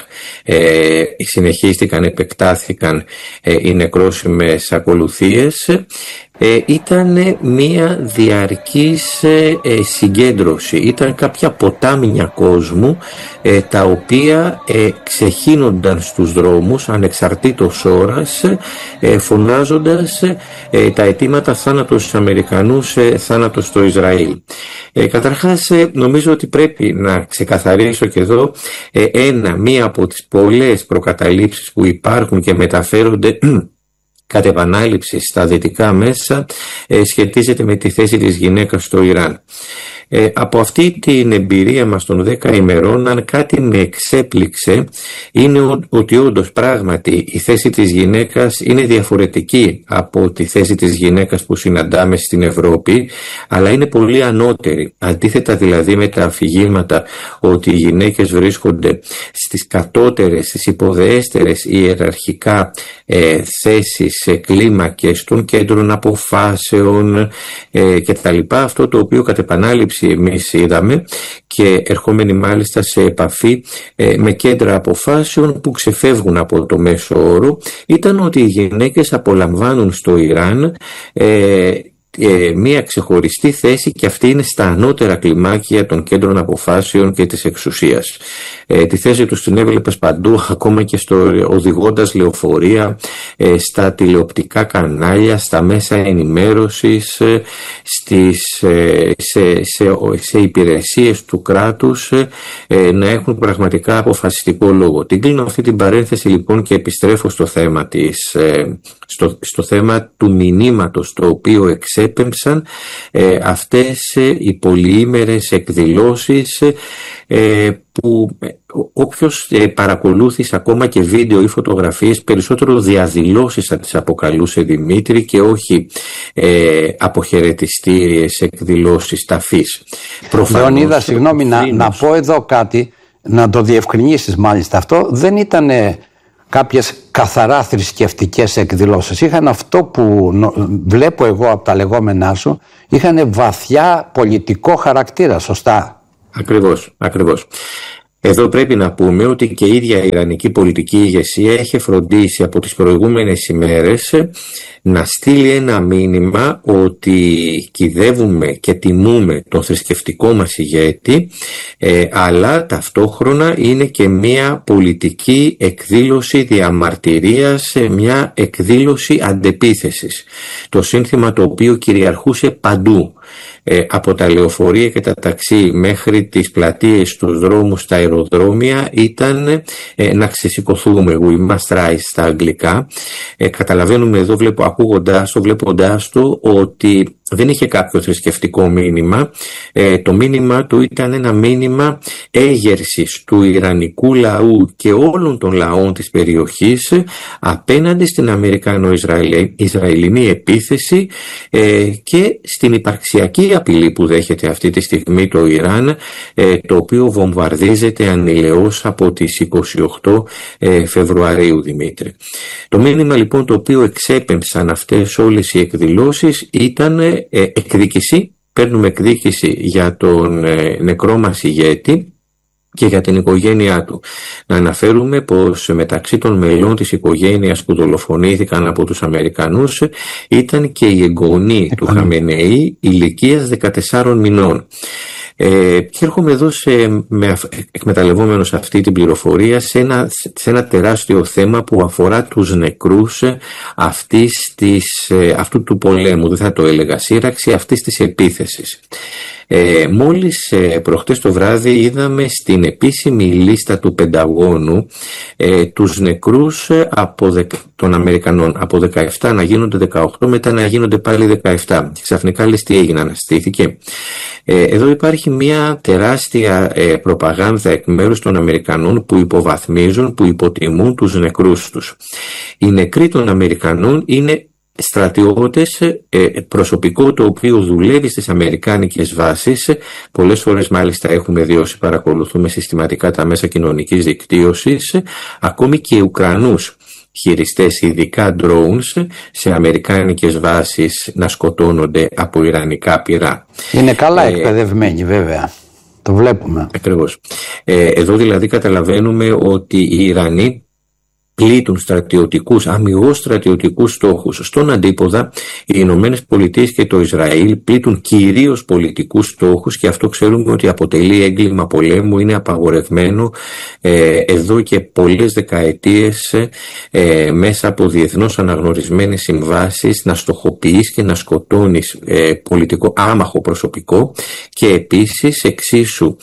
ε, συνεχίστηκαν, επεκτάθηκαν ε, οι νεκρόσιμες ακολουθίες. Ε, ήταν μια διαρκής ε, συγκέντρωση, ήταν κάποια ποτάμια κόσμου ε, τα οποία ε, ξεχύνονταν στους δρόμους ανεξαρτήτως ώρας ε, φωνάζοντας ε, τα αιτήματα θάνατος στους Αμερικανούς, ε, θάνατος στο Ισραήλ. Ε, καταρχάς ε, νομίζω ότι πρέπει να ξεκαθαρίσω και εδώ ε, ένα, μία από τις πολλές προκαταλήψεις που υπάρχουν και μεταφέρονται κατ' επανάληψη στα δυτικά μέσα ε, σχετίζεται με τη θέση της γυναίκας στο Ιράν. Ε, από αυτή την εμπειρία μας των δέκα ημερών, αν κάτι με εξέπληξε, είναι ο, ότι όντως πράγματι η θέση της γυναίκας είναι διαφορετική από τη θέση της γυναίκας που συναντάμε στην Ευρώπη, αλλά είναι πολύ ανώτερη. Αντίθετα δηλαδή με τα αφηγήματα ότι οι γυναίκες βρίσκονται στις κατώτερες, στις υποδεέστερες ιεραρχικά ε, θέσεις, ε, κλίμακες των κέντρων αποφάσεων ε, κτλ. Αυτό το οποίο κατ' επανάληψη εμείς είδαμε και ερχόμενοι μάλιστα σε επαφή ε, με κέντρα αποφάσεων που ξεφεύγουν από το μέσο όρο, ήταν ότι οι γυναίκες απολαμβάνουν στο Ιράν ε, ε, μία ξεχωριστή θέση και αυτή είναι στα ανώτερα κλιμάκια των κέντρων αποφάσεων και της εξουσίας. Ε, τη θέση τους την έβλεπες παντού, ακόμα και στο οδηγώντας λεωφορεία, ε, στα τηλεοπτικά κανάλια, στα μέσα ενημέρωσης, ε, στις, ε, σε, σε, σε υπηρεσίες του κράτους, ε, να έχουν πραγματικά αποφασιστικό λόγο. Την κλείνω αυτή την παρένθεση λοιπόν και επιστρέφω στο θέμα της, ε, στο, στο θέμα του μηνύματος το οποίο εξέπεμψαν ε, αυτές ε, οι πολυήμερες εκδηλώσεις ε, που ε, όποιος ε, παρακολούθησε ακόμα και βίντεο ή φωτογραφίες, περισσότερο διαδηλώσεις θα τις αποκαλούσε Δημήτρη και όχι ε, αποχαιρετιστήριες εκδηλώσεις ταφής. Λεωνίδα, συγγνώμη να, να πω εδώ κάτι, να το διευκρινίσεις μάλιστα. Αυτό δεν ήταν κάποιες καθαρά θρησκευτικές εκδηλώσεις. Είχαν αυτό που βλέπω εγώ από τα λεγόμενά σου, είχαν βαθιά πολιτικό χαρακτήρα, σωστά? Ακριβώς, ακριβώς. Εδώ πρέπει να πούμε ότι και η ίδια η Ιρανική πολιτική ηγεσία έχει φροντίσει από τις προηγούμενες ημέρες να στείλει ένα μήνυμα ότι κυδεύουμε και τιμούμε τον θρησκευτικό μας ηγέτη, ε, αλλά ταυτόχρονα είναι και μια πολιτική εκδήλωση διαμαρτυρίας, μια εκδήλωση αντεπίθεσης. Το σύνθημα το οποίο κυριαρχούσε παντού. Ε, από τα λεωφορεία και τα ταξί μέχρι τις πλατείες, στους δρόμους, στα αεροδρόμια ήταν ε, να ξεσηκωθούμε, we must rise στα αγγλικά. Ε, καταλαβαίνουμε εδώ, βλέπω, ακούγοντάς το, βλέποντάς το, ότι δεν είχε κάποιο θρησκευτικό μήνυμα. Ε, το μήνυμα του ήταν ένα μήνυμα έγερσης του ιρανικού λαού και όλων των λαών της περιοχής απέναντι στην Αμερικανο-Ισραηλινή επίθεση ε, και στην υπαρξιακή απειλή που δέχεται αυτή τη στιγμή το Ιράν, ε, το οποίο βομβαρδίζεται ανηλαιώς από τις είκοσι οκτώ ε, Φεβρουαρίου, Δημήτρη. Το μήνυμα λοιπόν το οποίο εξέπεμψαν αυτές όλες οι εκδηλώσεις ήταν ε, εκδίκηση. Παίρνουμε εκδίκηση για τον ε, νεκρό μας ηγέτη και για την οικογένειά του. Να αναφέρουμε πως μεταξύ των μελών της οικογένειας που δολοφονήθηκαν από τους Αμερικανούς ήταν και η εγγονή του Χαμενεή ηλικίας δεκατεσσάρων μηνών. Ε, και έρχομαι εδώ σε, με, εκμεταλλευόμενος αυτή την πληροφορία σε ένα, σε ένα τεράστιο θέμα που αφορά τους νεκρούς αυτής της, αυτού του πολέμου, δεν θα το έλεγα σύραξη, αυτής της επίθεσης. Ε, μόλις ε, προχτές το βράδυ είδαμε στην επίσημη λίστα του Πενταγώνου ε, τους νεκρούς ε, από δε, των Αμερικανών από δεκαεπτά να γίνονται δεκαοκτώ, μετά να γίνονται πάλι δεκαεπτά. Και ξαφνικά λες τι έγινε, αναστήθηκε. Ε, εδώ υπάρχει μια τεράστια ε, προπαγάνδα εκ μέρους των Αμερικανών που υποβαθμίζουν, που υποτιμούν τους νεκρούς τους. Οι νεκροί των Αμερικανών είναι στρατιώτες, προσωπικό το οποίο δουλεύει στις αμερικάνικες βάσεις. Πολλές φορές μάλιστα έχουμε δει, όσοι παρακολουθούμε συστηματικά τα μέσα κοινωνικής δικτύωσης, ακόμη και Ουκρανούς χειριστές ειδικά drones σε αμερικάνικες βάσεις να σκοτώνονται από ιρανικά πυρά. Είναι καλά ε, εκπαιδευμένοι βέβαια, το βλέπουμε. Ακριβώς. Ε, εδώ δηλαδή καταλαβαίνουμε ότι οι Ιρανοί πλήττουν στρατιωτικούς, αμιγώς στρατιωτικούς στόχους. Στον αντίποδα, οι Ηνωμένες Πολιτείες και το Ισραήλ πλήττουν κυρίως πολιτικούς στόχους και αυτό ξέρουμε ότι αποτελεί έγκλημα πολέμου, είναι απαγορευμένο ε, εδώ και πολλές δεκαετίες ε, μέσα από διεθνώς αναγνωρισμένες συμβάσεις να στοχοποιείς και να σκοτώνεις ε, πολιτικό άμαχο προσωπικό και επίσης εξίσου,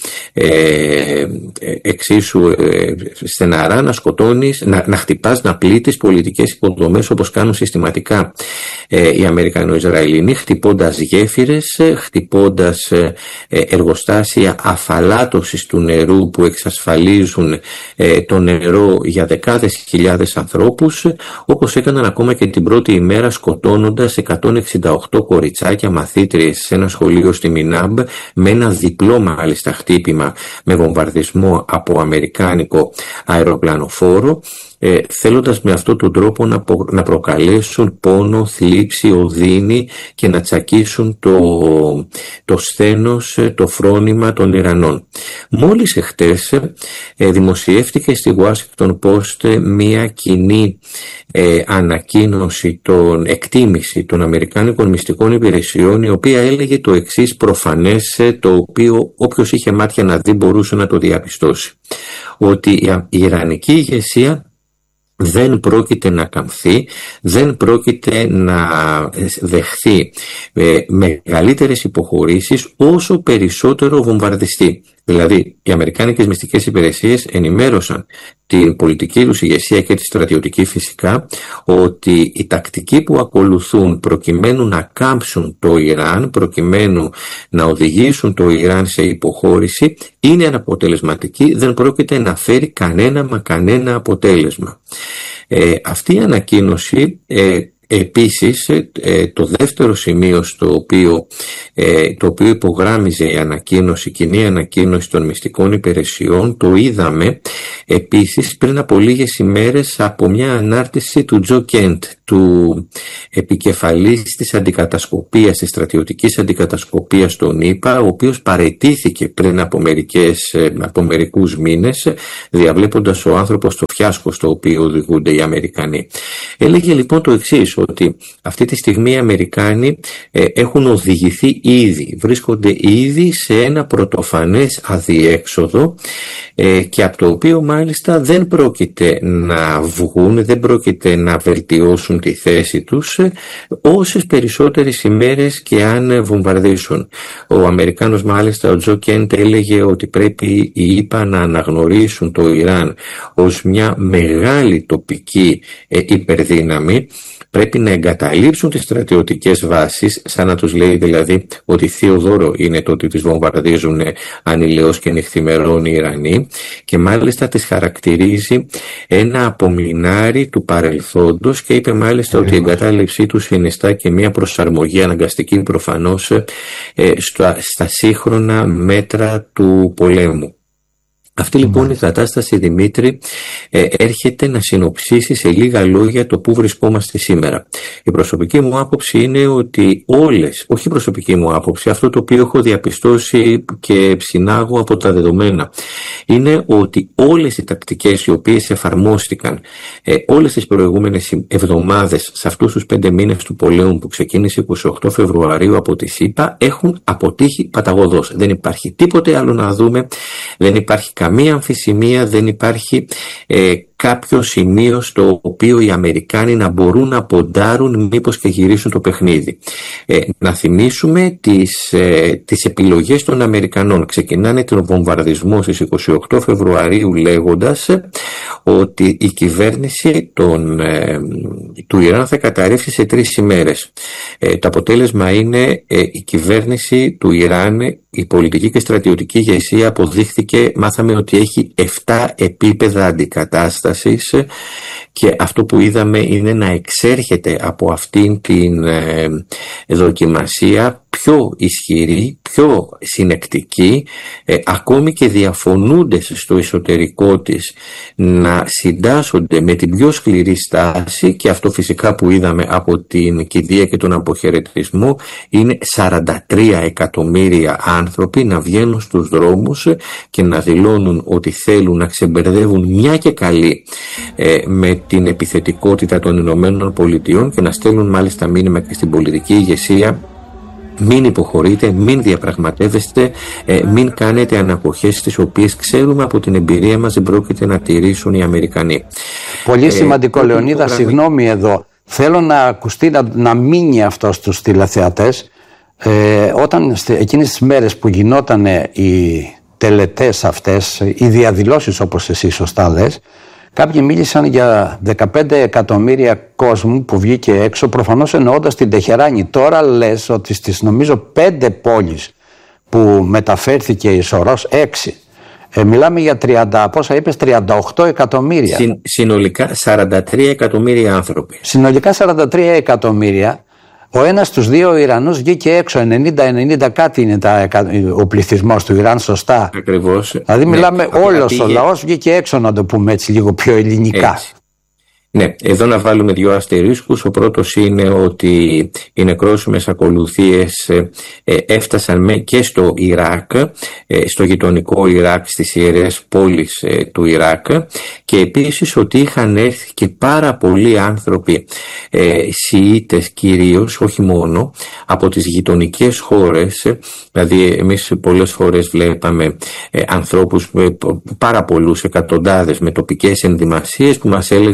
ε, εξίσου ε, στεναρά να σκοτώνεις, να, να χτυπάς, να πλήττεις πολιτικές υποδομές όπως κάνουν συστηματικά ε, οι Αμερικανοϊσραηλινοί, χτυπώντας γέφυρες, χτυπώντας ε, εργοστάσια αφαλάτωσης του νερού που εξασφαλίζουν ε, το νερό για δεκάδες χιλιάδες ανθρώπους, όπως έκαναν ακόμα και την πρώτη ημέρα σκοτώνοντας εκατόν εξήντα οκτώ κοριτσάκια μαθήτριες σε ένα σχολείο στη Μινάμπ με ένα διπλό μάλιστα χτύπημα με βομβαρδισμό από αμερικάνικο αεροπλανοφόρο, ε, θέλοντας με αυτόν τον τρόπο να, προ, να προκαλέσουν πόνο, θλίψη, οδύνη και να τσακίσουν το, το σθένος, το φρόνημα των Ιρανών. Μόλις εχθές ε, δημοσιεύτηκε στη Washington Post μία κοινή ε, ανακοίνωση, των, εκτίμηση των Αμερικάνικων μυστικών υπηρεσιών, η οποία έλεγε το εξής προφανές, το οποίο όποιος είχε μάτια να δει μπορούσε να το διαπιστώσει, ότι η Ιρανική ηγεσία δεν πρόκειται να καμφθεί, δεν πρόκειται να δεχθεί ε, μεγαλύτερες υποχωρήσεις όσο περισσότερο βομβαρδιστεί. Δηλαδή, οι αμερικάνικες μυστικές υπηρεσίες ενημέρωσαν την πολιτική τους ηγεσία και τη στρατιωτική φυσικά ότι η τακτική που ακολουθούν προκειμένου να κάμψουν το Ιράν, προκειμένου να οδηγήσουν το Ιράν σε υποχώρηση, είναι αναποτελεσματική, δεν πρόκειται να φέρει κανένα μα κανένα αποτέλεσμα. Ε, αυτή η ανακοίνωση ε, Επίσης, το δεύτερο σημείο στο οποίο, το οποίο υπογράμμιζε η ανακοίνωση, η κοινή ανακοίνωση των μυστικών υπηρεσιών, το είδαμε επίσης πριν από λίγες ημέρες από μια ανάρτηση του Τζο Κέντ, του επικεφαλής της αντικατασκοπίας, της στρατιωτικής αντικατασκοπίας των ΗΠΑ, ο οποίος παραιτήθηκε πριν από, μερικές, από μερικούς μήνες, διαβλέποντας ο άνθρωπος το φιάσκο στο οποίο οδηγούνται οι Αμερικανοί. Έλεγε λοιπόν το εξής, ότι αυτή τη στιγμή οι Αμερικάνοι ε, έχουν οδηγηθεί ήδη, βρίσκονται ήδη σε ένα πρωτοφανές αδιέξοδο ε, και από το οποίο μάλιστα δεν πρόκειται να βγουν, δεν πρόκειται να βελτιώσουν τη θέση τους ε, όσες περισσότερες ημέρες και αν βομβαρδίσουν. Ο Αμερικάνος μάλιστα, ο Τζο Κέντ, έλεγε ότι πρέπει οι ΗΠΑ να αναγνωρίσουν το Ιράν ως μια μεγάλη τοπική ε, υπερδύναμη. Πρέπει να εγκαταλείψουν τις στρατιωτικές βάσεις, σαν να τους λέει δηλαδή ότι θείο δώρο είναι το ότι τις βομβαρδίζουν ανηλαιώς και νυχθημερών οι Ιρανοί, και μάλιστα τις χαρακτηρίζει ένα απομεινάρι του παρελθόντος και είπε μάλιστα ότι η εγκατάλειψή τους συνιστά και μια προσαρμογή αναγκαστική προφανώς ε, στα, στα σύγχρονα μέτρα του πολέμου. Αυτή λοιπόν η κατάσταση, Δημήτρη, ε, έρχεται να συνοψίσει σε λίγα λόγια το που βρισκόμαστε σήμερα. Η προσωπική μου άποψη είναι ότι όλες, όχι η προσωπική μου άποψη, αυτό το οποίο έχω διαπιστώσει και συνάγω από τα δεδομένα, είναι ότι όλες οι τακτικές οι οποίες εφαρμόστηκαν ε, όλες τις προηγούμενες εβδομάδες σε αυτούς τους πέντε μήνες του πολέμου που ξεκίνησε εικοστή όγδοη Φεβρουαρίου από τη ΣΥΠΑ έχουν αποτύχει παταγωδώς. Δεν υπάρχει τίποτε άλλο να δούμε, δεν υπάρχει καμία αμφισημία, δεν υπάρχει ε, κάποιο σημείο στο οποίο οι Αμερικάνοι να μπορούν να ποντάρουν μήπως και γυρίσουν το παιχνίδι. Ε, να θυμίσουμε τις, ε, τις επιλογές των Αμερικανών. Ξεκινάνε τον βομβαρδισμό στις εικοστή όγδοη Φεβρουαρίου λέγοντας ε, ότι η κυβέρνηση των, ε, του Ιράν θα καταρρεύσει σε τρεις ημέρες. Ε, το αποτέλεσμα είναι ε, η κυβέρνηση του Ιράν, η πολιτική και στρατιωτική ηγεσία αποδείχθηκε, μάθαμε ότι έχει επτά επίπεδα αντικατάστασης, και αυτό που είδαμε είναι να εξέρχεται από αυτήν την ε, δοκιμασία πιο ισχυρή, πιο συνεκτική, ε, ακόμη και διαφωνούντες στο εσωτερικό της να συντάσσονται με την πιο σκληρή στάση, και αυτό φυσικά που είδαμε από την κηδεία και τον αποχαιρετισμό είναι σαράντα τρία εκατομμύρια άνθρωποι να βγαίνουν στους δρόμους και να δηλώνουν ότι θέλουν να ξεμπερδεύουν μια και καλή ε, με την επιθετικότητα των Ηνωμένων Πολιτειών, και να στέλνουν μάλιστα μήνυμα και στην πολιτική ηγεσία: μην υποχωρείτε, μην διαπραγματεύεστε, ε, μην κάνετε αναποχές τις οποίες ξέρουμε από την εμπειρία μας δεν πρόκειται να τηρήσουν οι Αμερικανοί. Πολύ ε, σημαντικό, Λεωνίδα, πρόγραμμα... συγγνώμη εδώ. Θέλω να ακουστεί, να, να μείνει αυτό στους τηλεθεατές. Ε, όταν εκείνες τις μέρες που γινόταν οι τελετές αυτές, οι διαδηλώσεις όπως εσύ σωστά λες, κάποιοι μίλησαν για δεκαπέντε εκατομμύρια κόσμου που βγήκε έξω, προφανώς εννοώντας την Τεχεράνη. Τώρα λες ότι στις νομίζω πέντε πόλεις που μεταφέρθηκε η Σορός, έξι. Ε, μιλάμε για τριάντα, πόσα είπες, τριάντα οκτώ εκατομμύρια. Συν, συνολικά σαράντα τρία εκατομμύρια άνθρωποι. Συνολικά σαράντα τρία εκατομμύρια. Ο ένας στους δύο Ιρανούς βγήκε έξω, ενενήντα ενενήντα κάτι είναι τα, ο πληθυσμός του Ιράν, σωστά. Ακριβώς. Δηλαδή ναι, μιλάμε όλος πήγε... ο λαός βγήκε έξω, να το πούμε έτσι λίγο πιο ελληνικά. Έτσι. Ναι, εδώ να βάλουμε δύο αστερίσκους. Ο πρώτος είναι ότι οι νεκρόσιμες ακολουθίες ε, έφτασαν με και στο Ιράκ, ε, στο γειτονικό Ιράκ, στις ιερές πόλεις ε, του Ιράκ, και επίσης ότι είχαν έρθει και πάρα πολλοί άνθρωποι, ε, Σιήτες κυρίως, όχι μόνο, από τις γειτονικές χώρες. Ε, δηλαδή εμείς πολλές φορές βλέπαμε ε, ανθρώπους, ε, πάρα πολλούς, εκατοντάδες με τοπικές ενδυμασίες που μας έλεγαν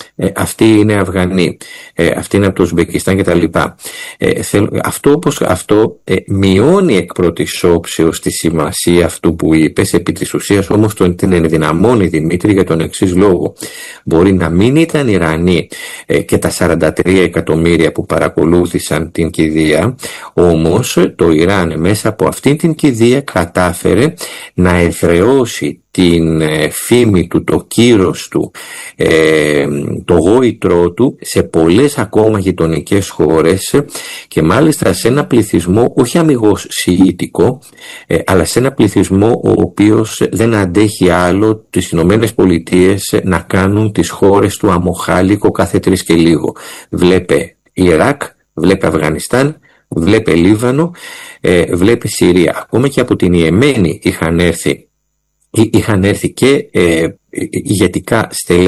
ε, αυτοί είναι Αφγανοί, ε, αυτοί είναι από το Ουσμπεκιστάν κτλ. Ε, αυτό όπως αυτό ε, μειώνει εκ πρώτης όψεως τη σημασία αυτού που είπες, επί της ουσίας όμως τον, την ενδυναμώνει, Δημήτρη, για τον εξής λόγο. Μπορεί να μην ήταν Ιρανοί ε, και τα σαράντα τρία εκατομμύρια που παρακολούθησαν την κηδεία, όμως το Ιράν μέσα από αυτήν την κηδεία κατάφερε να εδραιώσει την φήμη του, το κύρος του, ε, το γόητρό του σε πολλές ακόμα γειτονικές χώρες και μάλιστα σε ένα πληθυσμό όχι αμιγώς σιητικό, ε, αλλά σε ένα πληθυσμό ο οποίος δεν αντέχει άλλο τις Ηνωμένες Πολιτείες να κάνουν τις χώρες του αμοχάλικο κάθε τρεις και λίγο. Βλέπε Ιράκ, βλέπε Αφγανιστάν, βλέπε Λίβανο, ε, βλέπε Συρία. Ακόμα και από την Ιεμένη είχαν έρθει είχαν έρθει και ε, ηγετικά στελέχη